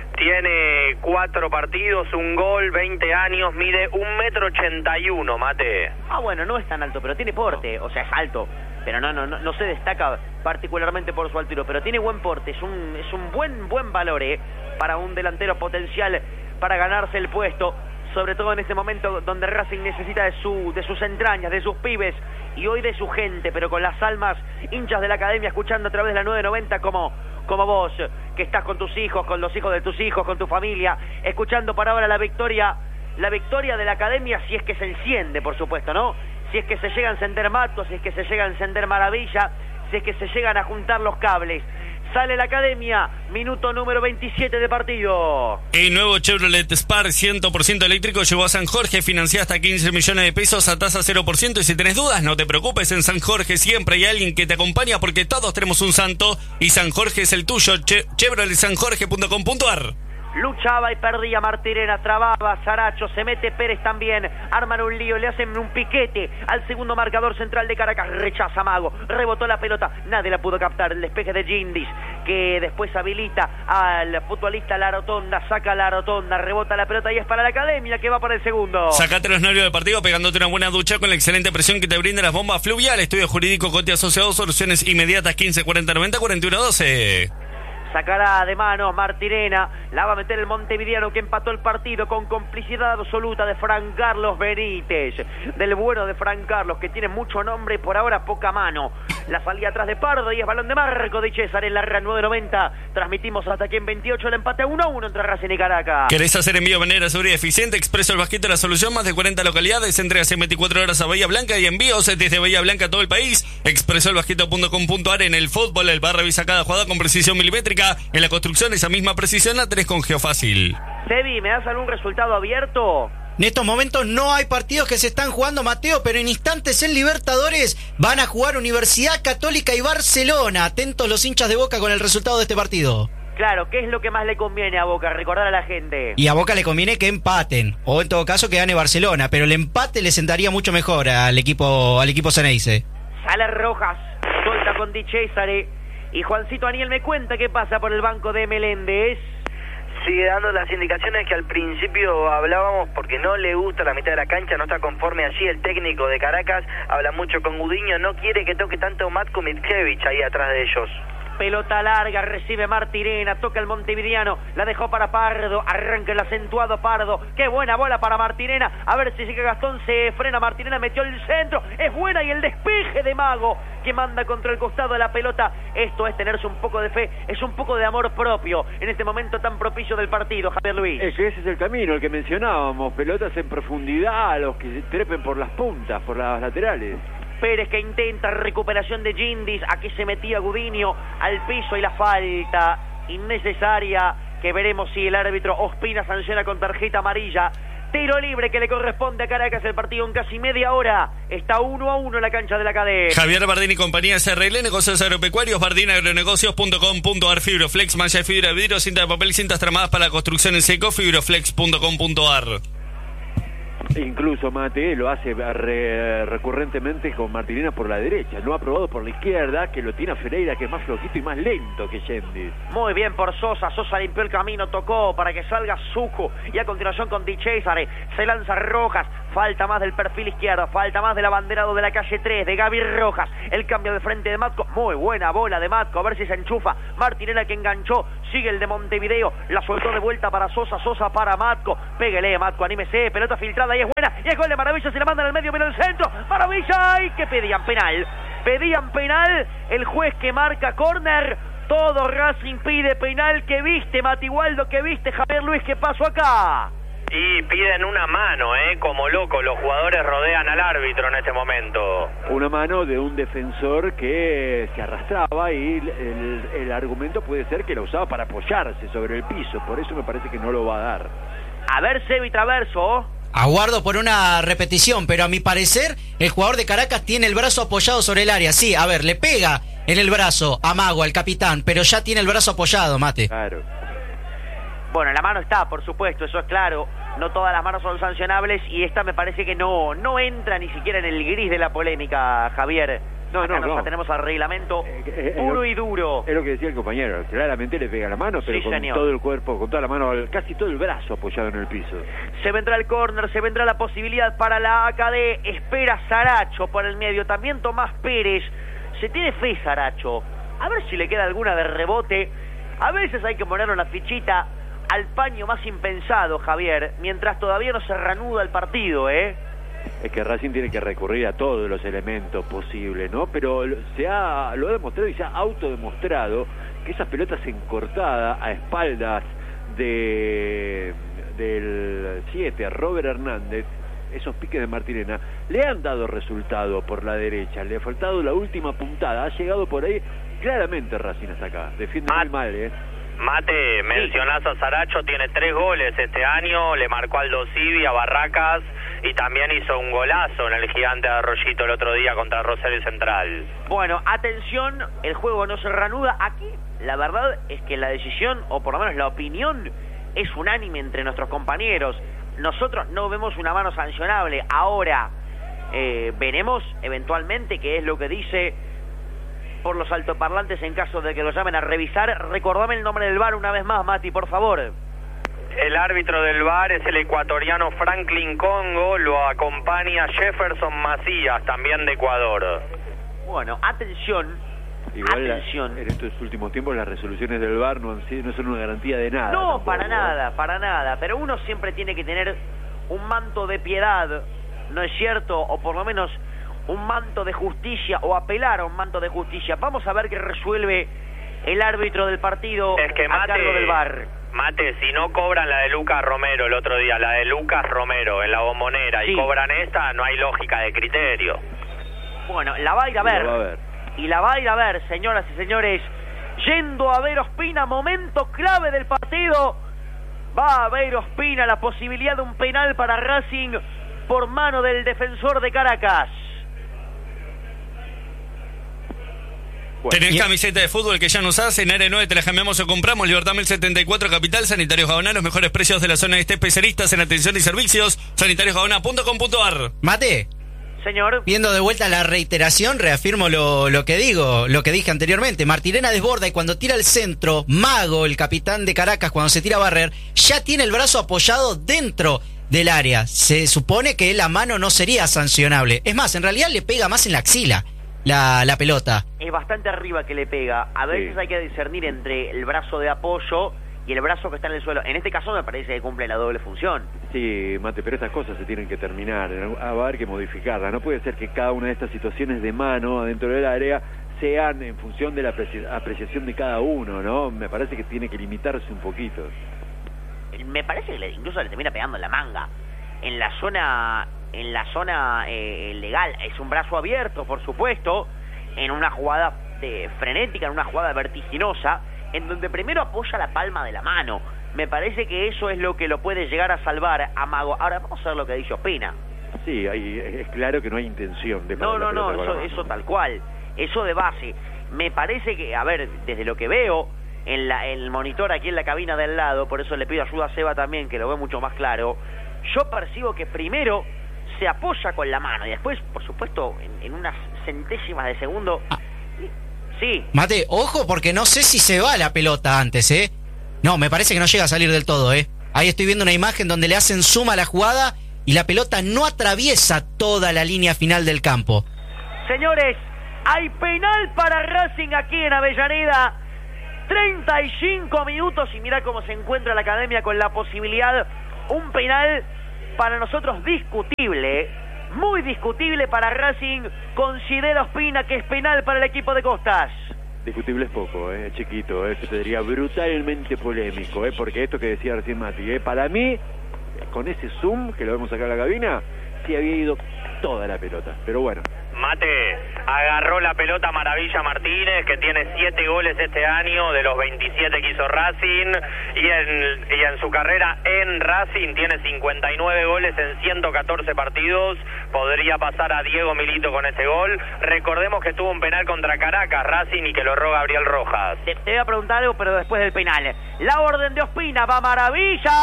Tiene cuatro partidos, un gol, veinte años, mide un metro ochenta y uno, Mate. Ah, bueno, no es tan alto, pero tiene porte. O sea, es alto, pero no, no, no, no se destaca particularmente por su altura, pero tiene buen porte. Es un, es un buen, buen valor, eh, para un delantero potencial para ganarse el puesto, sobre todo en este momento donde Racing necesita de su, de sus entrañas, de sus pibes y hoy de su gente, pero con las almas hinchas de la academia escuchando a través de la nueve noventa como, como vos, que estás con tus hijos, con los hijos de tus hijos, con tu familia, escuchando para ahora la victoria, la victoria de la academia, si es que se enciende, por supuesto, ¿no? Si es que se llega a encender Mato, si es que se llega a encender Maravilla, si es que se llegan a juntar los cables. Sale la academia, minuto número veintisiete de partido. El nuevo Chevrolet Spark cien por ciento eléctrico llegó a San Jorge, financia hasta quince millones de pesos a tasa cero por ciento, y si tenés dudas no te preocupes, en San Jorge siempre hay alguien que te acompaña porque todos tenemos un santo y San Jorge es el tuyo. Che chevrolet san jorge punto com punto ar. Luchaba y perdía Martirena, trababa Saracho, se mete Pérez también, arman un lío, le hacen un piquete al segundo marcador central de Caracas, rechaza Mago, rebotó la pelota, nadie la pudo captar, el despeje de Gindis, que después habilita al futbolista La Rotonda, saca la Rotonda, rebota la pelota y es para la academia que va para el segundo. Sacate los nervios del partido pegándote una buena ducha con la excelente presión que te brinda las bombas Fluvial. Estudio jurídico Cote Asociado, soluciones inmediatas quince cuarenta noventa cuarenta y uno doce. Sacará de manos Martirena, la va a meter el montevideano que empató el partido con complicidad absoluta de Fran Carlos Benítez, del bueno de Fran Carlos, que tiene mucho nombre y por ahora poca mano. La salida atrás de Pardo y es balón de Marco de César en la nueve noventa. Transmitimos hasta aquí en veintiocho el empate a uno a uno entre Racing y Caracas. ¿Querés hacer envío de manera segura y eficiente? Expreso el Basquito la solución, más de cuarenta localidades, entregas en veinticuatro horas a Bahía Blanca y envíos desde Bahía Blanca a todo el país. expreso el basquito punto com punto ar. En el fútbol, el bar revisa cada jugada con precisión milimétrica. En la construcción, esa misma precisión la tenés con Geofácil. Sebi, ¿me das algún resultado abierto? En estos momentos no hay partidos que se están jugando, Mateo, pero en instantes en Libertadores van a jugar Universidad Católica y Barcelona. Atentos los hinchas de Boca con el resultado de este partido. Claro, ¿qué es lo que más le conviene a Boca? Recordar a la gente. Y a Boca le conviene que empaten, o en todo caso que gane Barcelona, pero el empate le sentaría mucho mejor al equipo al equipo Ceneice. Sale Rojas, suelta con Di Cesare, y Juancito Aniel me cuenta qué pasa por el banco de Meléndez. Sigue dando las indicaciones que al principio hablábamos, porque no le gusta la mitad de la cancha, no está conforme allí el técnico de Caracas, habla mucho con Gudiño, no quiere que toque tanto Matko Mitkevich ahí atrás de ellos. Pelota larga, recibe Martirena, toca el montevideano, la dejó para Pardo, arranca el acentuado Pardo, qué buena bola para Martirena, a ver si llega Gastón, se frena Martirena, metió el centro, es buena, y el despeje de Mago, que manda contra el costado de la pelota. Esto es tenerse un poco de fe, es un poco de amor propio, en este momento tan propicio del partido, Javier Luis. Ese, ese es el camino, el que mencionábamos, pelotas en profundidad, los que se trepen por las puntas, por las laterales. Pérez que intenta recuperación de Gindis, aquí se metía Gudiño al piso y la falta innecesaria que veremos si el árbitro Ospina sanciona con tarjeta amarilla. Tiro libre que le corresponde a Caracas, el partido en casi media hora. Está uno a uno en la cancha de la cadena. Javier Bardín y compañía S R L, negocios agropecuarios, bardín agronegocios punto com punto ar, Fibroflex, malla de fibra de vidrio, cinta de papel y cintas tramadas para la construcción en seco, fibroflex punto com punto ar. Incluso Mate lo hace re, recurrentemente con Martirena por la derecha, no ha probado por la izquierda, que lo tiene a Ferreira, que es más flojito y más lento que Yendis. Muy bien por Sosa, Sosa limpió el camino, tocó para que salga Zucco, y a continuación con Di Cesare, se lanza Rojas, falta más del perfil izquierdo, falta más del abanderado de la calle tres, de Gaby Rojas, el cambio de frente de Matco, muy buena bola de Matco, a ver si se enchufa, Martirena que enganchó, sigue el de Montevideo, la soltó de vuelta para Sosa, Sosa para Matco, pégale Matco, anímese, pelota filtrada y es buena, y es gol de Maravilla, se la mandan al medio, viene el centro, Maravilla, y que pedían penal, pedían penal, el juez que marca córner, todo Racing pide penal, que viste Mati Waldo, que viste Javier Luis, ¿qué pasó acá? Y piden una mano, ¿eh? Como loco, los jugadores rodean al árbitro en este momento. Una mano de un defensor que se arrastraba y el, el argumento puede ser que la usaba para apoyarse sobre el piso, por eso me parece que no lo va a dar. A ver, Sebi Traverso. Aguardo por una repetición, pero a mi parecer el jugador de Caracas tiene el brazo apoyado sobre el área. Sí, a ver, le pega en el brazo a Mago, al capitán, pero ya tiene el brazo apoyado, Mate. Claro. Bueno, la mano está, por supuesto, eso es claro. No todas las manos son sancionables y esta me parece que no no entra ni siquiera en el gris de la polémica, Javier. No, Acá no, nos no. tenemos al reglamento Eh, eh, puro eh, y duro. Es lo que decía el compañero, claramente le pega la mano, pero Sí, con señor. todo el cuerpo, con toda la mano, casi todo el brazo apoyado en el piso. Se vendrá el córner, se vendrá la posibilidad para la A K D. Espera Saracho por el medio, también Tomás Pérez. Se tiene fe Saracho. A ver si le queda alguna de rebote. A veces hay que poner una fichita al paño más impensado, Javier, mientras todavía no se reanuda el partido, ¿eh? Es que Racing tiene que recurrir a todos los elementos posibles, ¿no? Pero se ha, lo ha demostrado y se ha autodemostrado que esas pelotas encortadas a espaldas de del siete, Robert Hernández, esos piques de Martirena, le han dado resultado por la derecha, le ha faltado la última puntada, ha llegado por ahí claramente Racing hasta acá, defiende Mat- muy mal, ¿eh? Mate, mencionás a Saracho, tiene tres goles este año, le marcó al Dosivi, a Barracas, y también hizo un golazo en el Gigante de Arroyito el otro día contra Rosario Central. Bueno, atención, el juego no se reanuda. Aquí la verdad es que la decisión, o por lo menos la opinión, es unánime entre nuestros compañeros. Nosotros no vemos una mano sancionable. Ahora eh, veremos eventualmente qué es lo que dice por los altoparlantes en caso de que lo llamen a revisar. Recordame el nombre del V A R una vez más, Mati, por favor. El árbitro del V A R es el ecuatoriano Franklin Congo, lo acompaña Jefferson Macías, también de Ecuador. Bueno, atención, Igual la- atención. en estos últimos tiempos las resoluciones del V A R no, han sido, no son una garantía de nada. No, tampoco, para ¿eh? nada, para nada. Pero uno siempre tiene que tener un manto de piedad, ¿no es cierto? O por lo menos un manto de justicia, o apelar a un manto de justicia. Vamos a ver qué resuelve el árbitro del partido Es que a Mate, cargo del V A R. Mate, si no cobran la de Lucas Romero el otro día, la de Lucas Romero en la Bombonera, Sí. y cobran esta, no hay lógica de criterio. Bueno, la va a ir a Y la ver. va a ver. Y la va a ir a ver, señoras y señores. Yendo a ver Ospina, momento clave del partido. Va a ver Ospina la posibilidad de un penal para Racing por mano del defensor de Caracas. Bueno, Tenés y- camiseta de fútbol que ya no usás, en Área nueve te la cambiamos o compramos, Libertad mil setenta y cuatro Capital, Sanitarios Gaona, los mejores precios de la zona este, especialistas en atención y servicios, sanitarios gaona punto com punto ar. Mate, Señor. viendo de vuelta la reiteración, reafirmo lo, lo que digo, lo que dije anteriormente. Martirena desborda y cuando tira al centro, Mago, el capitán de Caracas, cuando se tira a barrer, ya tiene el brazo apoyado dentro del área. Se supone que la mano no sería sancionable. Es más, en realidad le pega más en la axila la, la pelota. Es bastante arriba que le pega. A veces Sí. hay que discernir entre el brazo de apoyo y el brazo que está en el suelo. En este caso me parece que cumple la doble función. Sí, Mate, pero estas cosas se tienen que terminar, va a haber que modificarlas. No puede ser que cada una de estas situaciones de mano adentro del área sean en función de la apreci- apreciación de cada uno, ¿no? Me parece que tiene que limitarse un poquito. Me parece que le- incluso le termina pegando en la manga. En la zona, en la zona eh, legal. Es un brazo abierto, por supuesto, en una jugada de frenética, en una jugada vertiginosa, en donde primero apoya la palma de la mano. Me parece que eso es lo que lo puede llegar a salvar a Mago. Ahora vamos a ver lo que dice Ospina. Sí, hay, es claro que no hay intención de No, no, no, eso, eso tal cual. Eso de base. Me parece que, a ver, desde lo que veo en la, el monitor aquí en la cabina del lado, por eso le pido ayuda a Seba también, que lo ve mucho más claro, yo percibo que primero se apoya con la mano y después, por supuesto, en, en unas centésimas de segundo... Ah. Sí. Mate, ojo, porque no sé si se va la pelota antes, ¿eh? No, me parece que no llega a salir del todo, ¿eh? Ahí estoy viendo una imagen donde le hacen suma a la jugada y la pelota no atraviesa toda la línea final del campo. Señores, hay penal para Racing aquí en Avellaneda. treinta y cinco minutos y mirá cómo se encuentra la academia con la posibilidad. Un penal para nosotros discutible, ¿eh? Muy discutible para Racing. Considera Ospina que es penal para el equipo de Costas. Discutible es poco, eh, chiquito, eh, te diría brutalmente polémico, eh, porque esto que decía recién Mati, eh, para mí, con ese zoom que lo vemos acá en la cabina, sí había ido toda la pelota, pero bueno. Mate, agarró la pelota Maravilla Martínez, que tiene siete goles este año de los veintisiete que hizo Racing, y en, y en su carrera en Racing tiene cincuenta y nueve goles en ciento catorce partidos, podría pasar a Diego Milito con este gol. Recordemos que tuvo un penal contra Caracas, Racing, y que lo erró Gabriel Rojas. Te, te voy a preguntar algo, pero después del penal. La orden de Ospina, va Maravilla.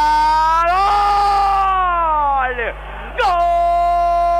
¡Gol! ¡Gol!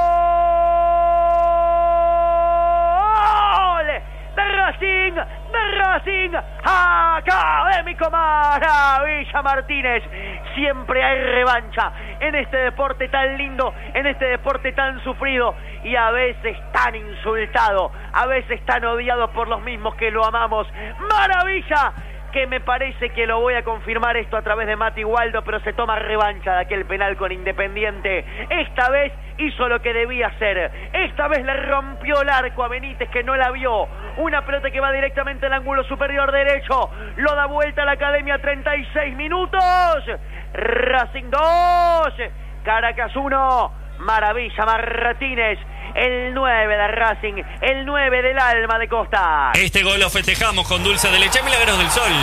Racing, de Racing, Académico Maravilla Martínez. Siempre hay revancha en este deporte tan lindo, en este deporte tan sufrido y a veces tan insultado, a veces tan odiado por los mismos que lo amamos. Maravilla, que me parece que lo voy a confirmar esto a través de Mati Waldo, pero se toma revancha de aquel penal con Independiente. Esta vez hizo lo que debía hacer. Esta vez le rompió el arco a Benítez, que no la vio. Una pelota que va directamente al ángulo superior derecho. Lo da vuelta a la academia, treinta y seis minutos. Racing dos, Caracas uno. Maravilla Martínez, el nueve de Racing, el nueve del alma de Costa. Este gol lo festejamos con dulce de leche, Milagros del Sol.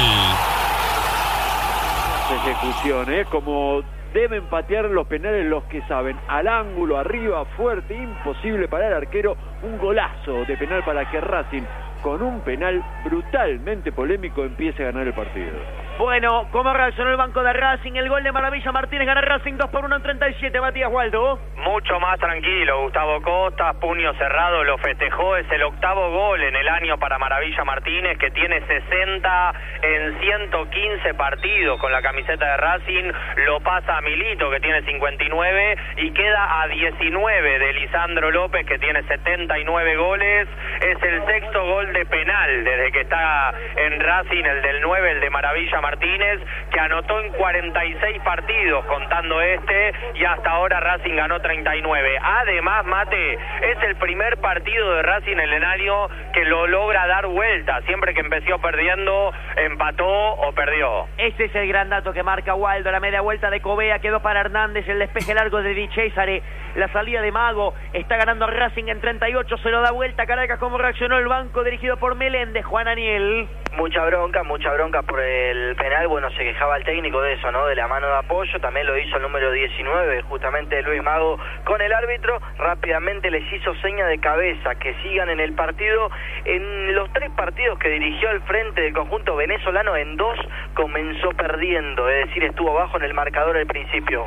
Ejecución, ¿eh? Como deben patear los penales los que saben. Al ángulo, arriba, fuerte, imposible para el arquero. Un golazo de penal para que Racing, con un penal brutalmente polémico, empiece a ganar el partido. Bueno, ¿cómo reaccionó el banco de Racing? El gol de Maravilla Martínez, gana Racing dos por uno en treinta y siete, Matías Waldo. Mucho más tranquilo, Gustavo Costa, puño cerrado, lo festejó. Es el octavo gol en el año para Maravilla Martínez, que tiene sesenta en ciento quince partidos con la camiseta de Racing. Lo pasa a Milito, que tiene cincuenta y nueve, y queda a diecinueve de Lisandro López, que tiene setenta y nueve goles. Es el sexto gol de penal desde que está en Racing, el del nueve, el de Maravilla Martínez, que anotó en cuarenta y seis partidos contando este, y hasta ahora Racing ganó treinta y nueve. Además, Mate, es el primer partido de Racing en el año que lo logra dar vuelta. Siempre que empezó perdiendo, empató o perdió. Ese es el gran dato que marca Waldo. La media vuelta de Covea quedó para Hernández, el despeje largo de Di Cesare, la salida de Mago. Está ganando Racing en treinta y ocho, se lo da vuelta Caracas. ¿Cómo reaccionó el banco dirigido por Meléndez, Juan Aniel? Mucha bronca, mucha bronca por el penal. Bueno, se quejaba el técnico de eso, ¿no? De la mano de apoyo. También lo hizo el número diecinueve, justamente Luis Mago, con el árbitro. Rápidamente les hizo seña de cabeza que sigan en el partido. En los tres partidos que dirigió al frente del conjunto venezolano, en dos comenzó perdiendo, es decir, estuvo bajo en el marcador al principio.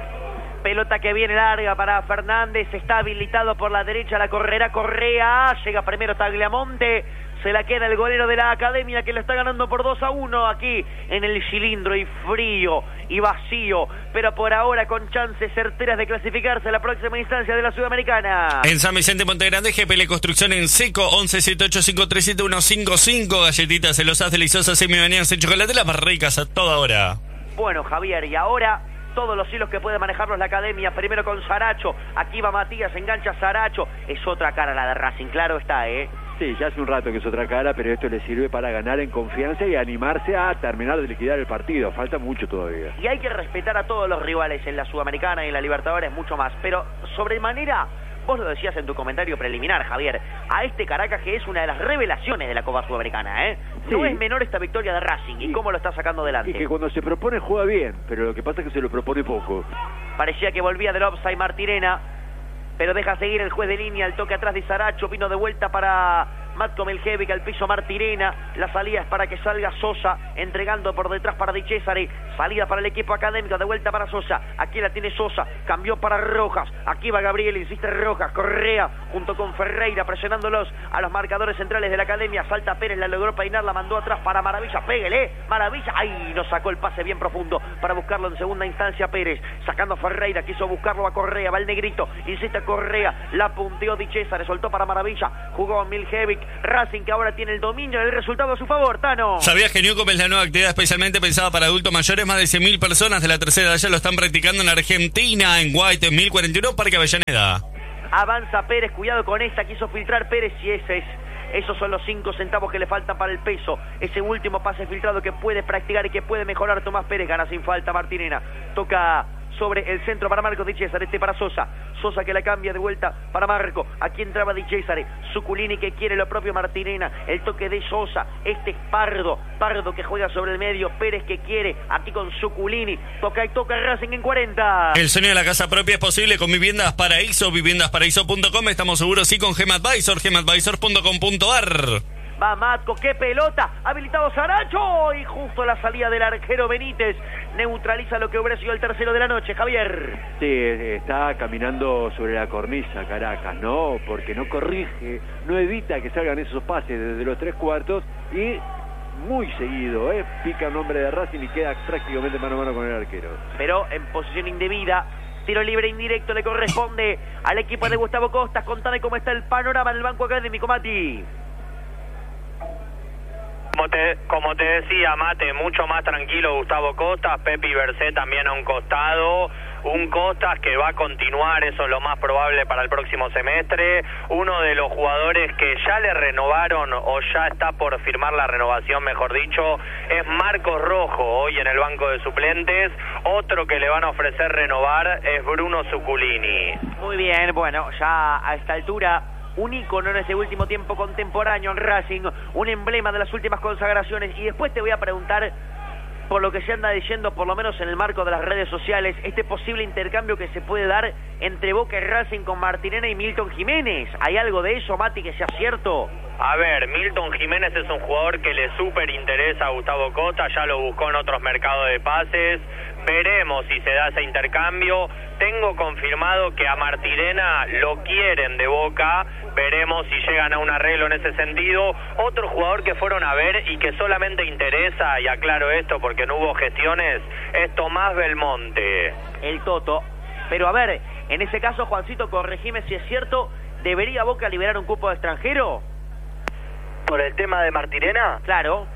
Pelota que viene larga para Fernández, está habilitado por la derecha, la correrá Correa, llega primero Tagliamonte, se la queda el golero de la academia, que lo está ganando por dos a uno aquí en el cilindro, y frío y vacío, pero por ahora con chances certeras de clasificarse a la próxima instancia de la Sudamericana. En San Vicente Montegrande, G P L Construcción en seco, once siete ocho cinco tres siete uno cinco cinco, galletitas celosas deliciosas semi-bañadas en chocolate, las más ricas a toda hora. Bueno, Javier, y ahora todos los hilos que puede manejarlos la academia. Primero con Saracho, aquí va Matías, engancha Saracho. Es otra cara la de Racing, claro está, ¿eh? Sí, ya hace un rato que es otra cara, pero esto le sirve para ganar en confianza y animarse a terminar de liquidar el partido. Falta mucho todavía. Y hay que respetar a todos los rivales en la Sudamericana y en la Libertadores, mucho más. Pero sobremanera, Vos lo decías en tu comentario preliminar, Javier, a este Caracas que es una de las revelaciones de la Copa Sudamericana, ¿eh? No Sí. es menor esta victoria de Racing y, Y- cómo lo está sacando adelante. Y que cuando se propone juega bien, pero lo que pasa es que se lo propone poco. Parecía que volvía del offside Martirena, pero deja seguir el juez de línea, el toque atrás de Saracho, vino de vuelta para Matko Meljevic al piso Martirena, la salida es para que salga Sosa, entregando por detrás para Di Cesare, salida para el equipo académico, de vuelta para Sosa, aquí la tiene Sosa, cambió para Rojas, aquí va Gabriel, insiste Rojas, Correa, junto con Ferreira, presionándolos a los marcadores centrales de la academia, salta Pérez, la logró peinar, la mandó atrás para Maravilla, pégale, Maravilla, ay, nos sacó el pase bien profundo, para buscarlo en segunda instancia Pérez, sacando a Ferreira, quiso buscarlo a Correa, va el negrito, insiste Correa, la punteó Di Cesare, soltó para Maravilla, jugó a Miljevic, Racing que ahora tiene el dominio del resultado a su favor, Tano. ¿Sabías que Newcom es la nueva actividad especialmente pensada para adultos mayores? Más de cien mil personas de la tercera edad ya lo están practicando en Argentina, en White, en mil cuarenta y uno, Parque Avellaneda. Avanza Pérez, cuidado con esta, quiso filtrar Pérez y ese es... Esos son los cinco centavos que le faltan para el peso. Ese último pase filtrado que puede practicar y que puede mejorar Tomás Pérez. Gana sin falta Martirena. Toca sobre el centro para Marco Di Cesare. Este para Sosa. Sosa que la cambia de vuelta para Marco. Aquí entraba Di Cesare. Zuculini que quiere lo propio Martirena. El toque de Sosa. Este es Pardo. Pardo que juega sobre el medio. Pérez que quiere. Aquí con Zuculini. Toca y toca Racing en cuarenta. El sueño de la casa propia es posible con Viviendas Paraíso, viviendas paraíso punto com. Estamos seguros sí con GEMAdvisor, gemadvisor punto com punto ar. Va Matco, qué pelota, habilitado Saracho y justo la salida del arquero Benítez neutraliza lo que hubiera sido el tercero de la noche, Javier. Sí, está caminando sobre la cornisa Caracas, ¿no? Porque no corrige, no evita que salgan esos pases desde los tres cuartos y muy seguido, ¿eh? Pica el nombre de Racing y queda prácticamente mano a mano con el arquero. Pero en posición indebida, tiro libre indirecto le corresponde al equipo de Gustavo Costas. Contame cómo está el panorama del banco académico, Mati. Como te, como te decía, Mate, mucho más tranquilo Gustavo Costas, Pepi Bercé también a un costado, un Costas que va a continuar, eso es lo más probable para el próximo semestre, uno de los jugadores que ya le renovaron o ya está por firmar la renovación, mejor dicho, es Marcos Rojo, hoy en el banco de suplentes, otro que le van a ofrecer renovar es Bruno Zuculini. Muy bien, bueno, ya a esta altura... un ícono en ese último tiempo contemporáneo en Racing, un emblema de las últimas consagraciones. Y después te voy a preguntar, por lo que se anda diciendo, por lo menos en el marco de las redes sociales, este posible intercambio que se puede dar entre Boca y Racing con Martirena y Milton Jiménez. ¿Hay algo de eso, Mati, que sea cierto? A ver, Milton Jiménez es un jugador que le súper interesa a Gustavo Costas, ya lo buscó en otros mercados de pases, veremos si se da ese intercambio. Tengo confirmado que a Martirena lo quieren de Boca, veremos si llegan a un arreglo en ese sentido. Otro jugador que fueron a ver y que solamente interesa, y aclaro esto porque no hubo gestiones, es Tomás Belmonte. El Toto. Pero a ver, en ese caso, Juancito, corregime si es cierto, ¿debería Boca liberar un cupo de extranjero? ¿Por el tema de Martirena? Claro.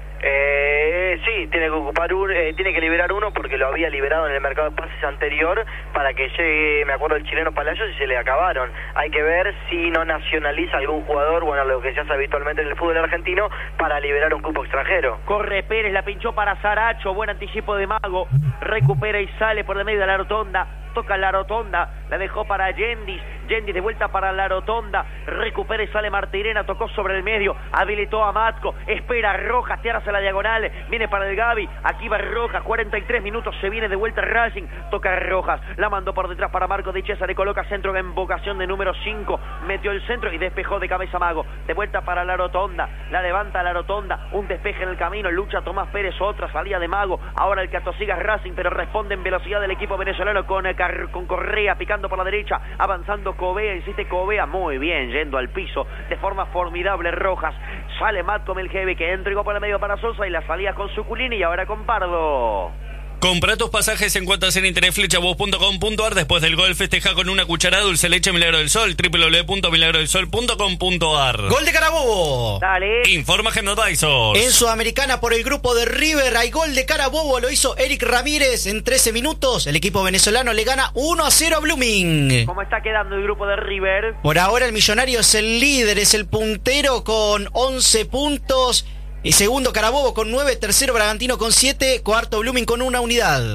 Eh, sí, tiene que ocupar un, eh, tiene que liberar uno porque lo había liberado en el mercado de pases anterior para que llegue, me acuerdo, el chileno Palacios y se le acabaron. Hay que ver si no nacionaliza algún jugador, bueno, lo que se hace habitualmente en el fútbol argentino, para liberar un cupo extranjero. Corre Pérez, la pinchó para Saracho, buen anticipo de Mago, recupera y sale por el medio de la rotonda, toca la rotonda, la dejó para Yendis, Yendis de vuelta para la rotonda, recupera y sale Martirena, tocó sobre el medio, habilitó a Matco, espera Rojas, te hace la diagonal, viene para el Gavi, aquí va Rojas, cuarenta y tres minutos, se viene de vuelta Racing, toca Rojas, la mandó por detrás para Marco Di Cesare, coloca centro en vocación de número cinco, metió el centro y despejó de cabeza Mago, de vuelta para la rotonda, la levanta la rotonda, un despeje en el camino, lucha Tomás Pérez, otra salida de Mago, ahora el que atosiga es Racing, pero responde en velocidad del equipo venezolano con, con Correa picando por la derecha, avanzando Covea, insiste Covea, muy bien, yendo al piso, de forma formidable Rojas, sale Matko Meljevic que entregó por el medio para Sosa y la salida con Zuculini y ahora con Pardo. Compra tus pasajes en cuotas en internet flecha voz punto com punto ar. Después del gol festeja con una cucharada dulce leche Milagro del Sol, doble u doble u doble u punto milagro del sol punto com punto ar. Gol de Carabobo. Dale. Informa GEMAdvisor. En Sudamericana por el grupo de River hay gol de Carabobo, lo hizo Eric Ramírez en trece minutos. El equipo venezolano le gana uno a cero a Blooming. ¿Cómo está quedando el grupo de River? Por ahora el Millonario es el líder, es el puntero con once puntos. Y segundo Carabobo con nueve, tercero Bragantino con siete, cuarto Blooming con una unidad.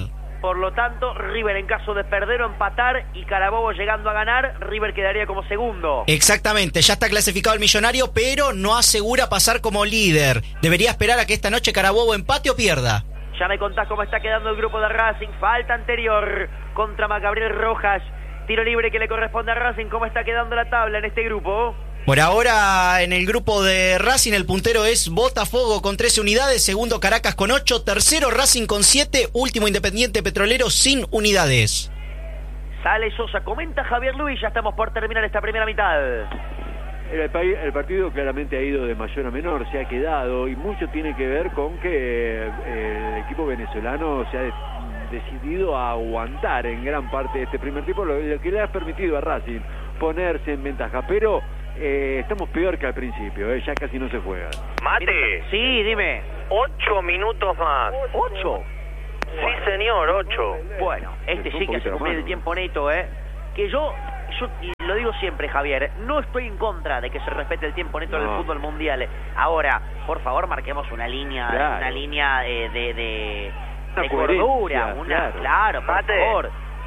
Por lo tanto, River en caso de perder o empatar y Carabobo llegando a ganar, River quedaría como segundo. Exactamente, ya está clasificado el Millonario, pero no asegura pasar como líder. Debería esperar a que esta noche Carabobo empate o pierda. Ya me contás cómo está quedando el grupo de Racing. Falta anterior contra Gabriel Rojas. Tiro libre que le corresponde a Racing. ¿Cómo está quedando la tabla en este grupo? Por ahora, en el grupo de Racing, el puntero es Botafogo con trece unidades, segundo Caracas con ocho, tercero Racing con siete, último Independiente Petrolero sin unidades. Sale Sosa, comenta Javier Luis, ya estamos por terminar esta primera mitad. El, el partido claramente ha ido de mayor a menor, se ha quedado, y mucho tiene que ver con que eh, el equipo venezolano se ha de, decidido a aguantar en gran parte de este primer tiempo, lo, lo que le ha permitido a Racing ponerse en ventaja, pero eh, estamos peor que al principio, eh, ya casi no se juega. Mate. Sí, dime. Ocho minutos más. ¿Ocho? Sí, Bueno. señor, ocho. Bueno, este Es un sí que hace poquito cumplir más, el ¿no? tiempo neto, ¿eh? Que yo, yo y lo digo siempre, Javier, no estoy en contra de que se respete el tiempo neto No. del fútbol mundial. Ahora, por favor, marquemos una línea, Claro. una línea eh, de, de, Una de coherencia, cordura, una, claro. claro, por Mate. favor.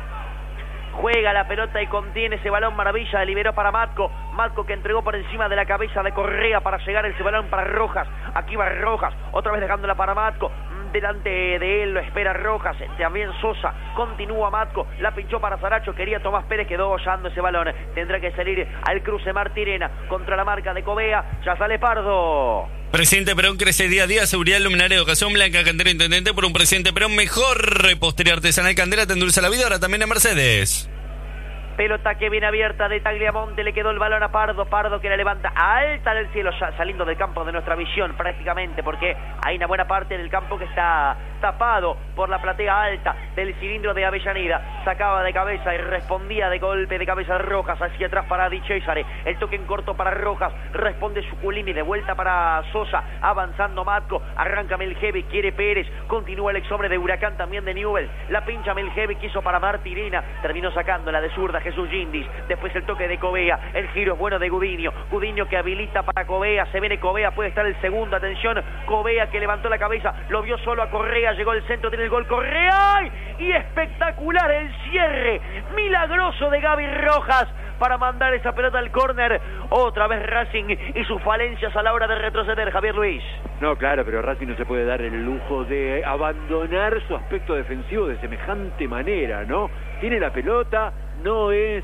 Juega la pelota y contiene ese balón, maravilla, liberó para Matco, Matco que entregó por encima de la cabeza de Correa para llegar ese balón para Rojas, aquí va Rojas, otra vez dejándola para Matco, delante de él lo espera Rojas, también Sosa, continúa Matco, la pinchó para Saracho, quería Tomás Pérez, quedó hollando ese balón, tendrá que salir al cruce Martirena contra la marca de Covea, ya sale Pardo. Presidente Perón crece día a día, seguridad, luminaria, educación, Blanca Candela, intendente por un presidente Perón mejor, repostería artesanal Candela, te endulza la vida, ahora también en Mercedes. Pelota que viene abierta de Tagliamonte, le quedó el balón a Pardo, Pardo que la levanta alta del cielo, ya saliendo del campo de nuestra visión prácticamente, porque hay una buena parte del campo que está tapado por la platea alta del cilindro de Avellaneda, sacaba de cabeza y respondía de golpe de cabeza Rojas, hacia atrás para Di Cesare, el toque en corto para Rojas, responde Suculini, de vuelta para Sosa, avanzando Matco, arranca Meljevi, quiere Pérez, continúa el ex hombre de Huracán también de Newell, la pincha Meljevi, quiso para Martirena, terminó sacándola de zurda Jesús Gindis, después el toque de Covea, el giro es bueno de Gudiño, Gudiño que habilita para Covea, se viene Covea, puede estar el segundo, atención, Covea que levantó la cabeza, lo vio solo a Correa, llegó el centro, tiene el gol Correa, y espectacular el cierre, milagroso de Gaby Rojas, para mandar esa pelota al córner, otra vez Racing y sus falencias a la hora de retroceder, Javier Luis. No, claro, pero Racing no se puede dar el lujo de abandonar su aspecto defensivo de semejante manera, ¿no? Tiene la pelota, no es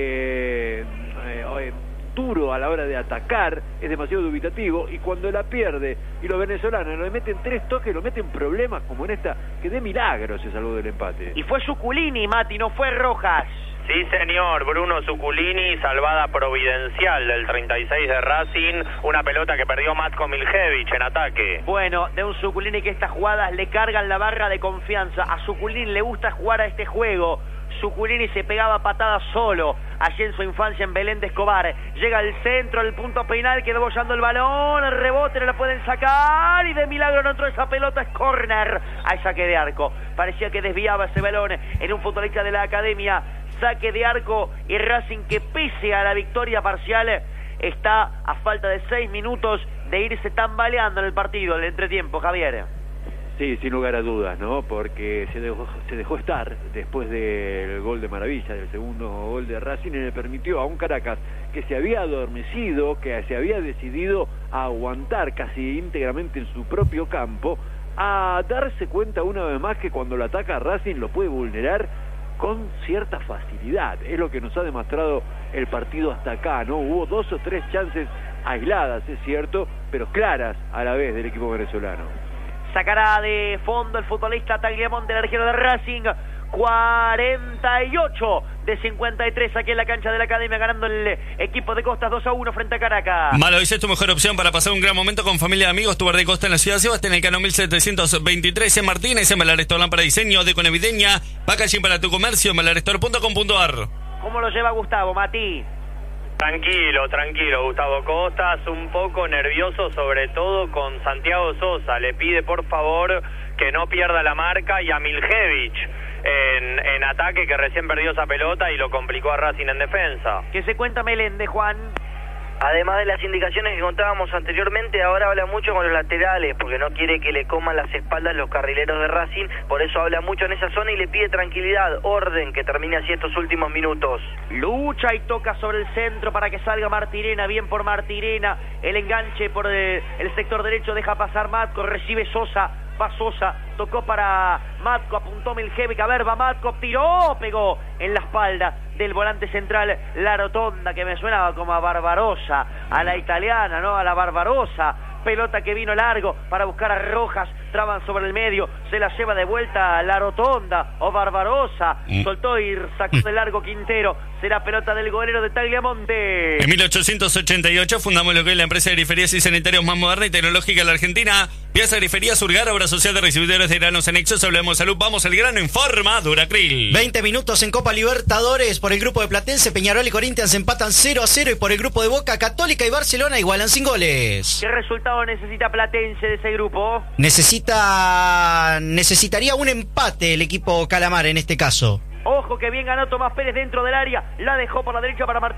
eh, eh, duro a la hora de atacar, es demasiado dubitativo, y cuando la pierde y los venezolanos le meten tres toques, lo meten problemas como en esta, que de milagro se salvó del empate. Y fue Suculini, Mati, no fue Rojas. Sí, señor, Bruno Suculini, salvada providencial del treinta y seis de Racing, una pelota que perdió Matko Miljevic en ataque. Bueno, de un Suculini que estas jugadas le cargan la barra de confianza. A Suculini le gusta jugar a este juego. Suculini se pegaba patadas solo, allí en su infancia en Belén de Escobar. Llega al centro, al punto penal, quedó bollando el balón, el rebote, no lo pueden sacar, y de milagro no entró esa pelota, es córner, al saque de arco. Parecía que desviaba ese balón en un futbolista de la academia. Saque de arco y Racing que pese a la victoria parcial está a falta de seis minutos de irse tambaleando en el partido, el entretiempo, Javier. Sí, sin lugar a dudas, ¿no? Porque se dejó, se dejó estar después del gol de maravilla, del segundo gol de Racing, y le permitió a un Caracas que se había adormecido, que se había decidido a aguantar casi íntegramente en su propio campo, a darse cuenta una vez más que cuando lo ataca Racing lo puede vulnerar con cierta facilidad. Es lo que nos ha demostrado el partido hasta acá, ¿no? Hubo dos o tres chances aisladas, es cierto, pero claras a la vez del equipo venezolano. Sacará de fondo el futbolista Tagliamonte, el arquero de Racing. cuarenta y ocho de cincuenta y tres aquí en la cancha de la Academia, ganando el equipo de Costas dos a uno frente a Caracas. Malo, esa es tu mejor opción para pasar un gran momento con familia y amigos. Tu bar de Costa en la ciudad de Sebastián, en el Cano mil setecientos veintitrés en Martínez, en Malarestor para diseño, deco navideña, packaging para tu comercio, malarestor punto com punto ar. ¿Cómo lo lleva Gustavo, Mati? Tranquilo, tranquilo, Gustavo Costas, un poco nervioso sobre todo con Santiago Sosa, le pide por favor que no pierda la marca, y a Miljevic en, en ataque, que recién perdió esa pelota y lo complicó a Racing en defensa. ¿Qué se cuenta Meléndez, Juan? Además de las indicaciones que contábamos anteriormente, ahora habla mucho con los laterales, porque no quiere que le coman las espaldas los carrileros de Racing, por eso habla mucho en esa zona y le pide tranquilidad, orden, que termine así estos últimos minutos. Lucha y toca sobre el centro para que salga Martirena, bien por Martirena, el enganche por el, el sector derecho, deja pasar Matko, recibe Sosa, va Sosa, tocó para Matko, apuntó Miljevic, a ver, va Matko, tiró, pegó en la espalda del volante central, la rotonda, que me suena como a Barbarossa, a la italiana, ¿no? A la Barbarossa, pelota que vino largo para buscar a Rojas, traban sobre el medio, se la lleva de vuelta a la rotonda, o Barbarossa, mm. soltó y sacó de largo Quintero, será pelota del golero de Tagliamonte. En mil ochocientos ochenta y ocho fundamos lo que es la empresa de griferías y sanitarios más moderna y tecnológica de la Argentina, Piazza Grifería Surgar, obra social de recibidores de granos anexos. Hablemos de salud, vamos al grano en forma Duracril. veinte minutos en Copa Libertadores. Por el grupo de Platense, Peñarol y Corinthians empatan cero a cero, y por el grupo de Boca, Católica y Barcelona igualan sin goles. ¿Qué resultado necesita Platense de ese grupo? Necesita necesitaría un empate el equipo Calamar en este caso. Ojo que bien ganó Tomás Pérez dentro del área, la dejó por la derecha para Martín.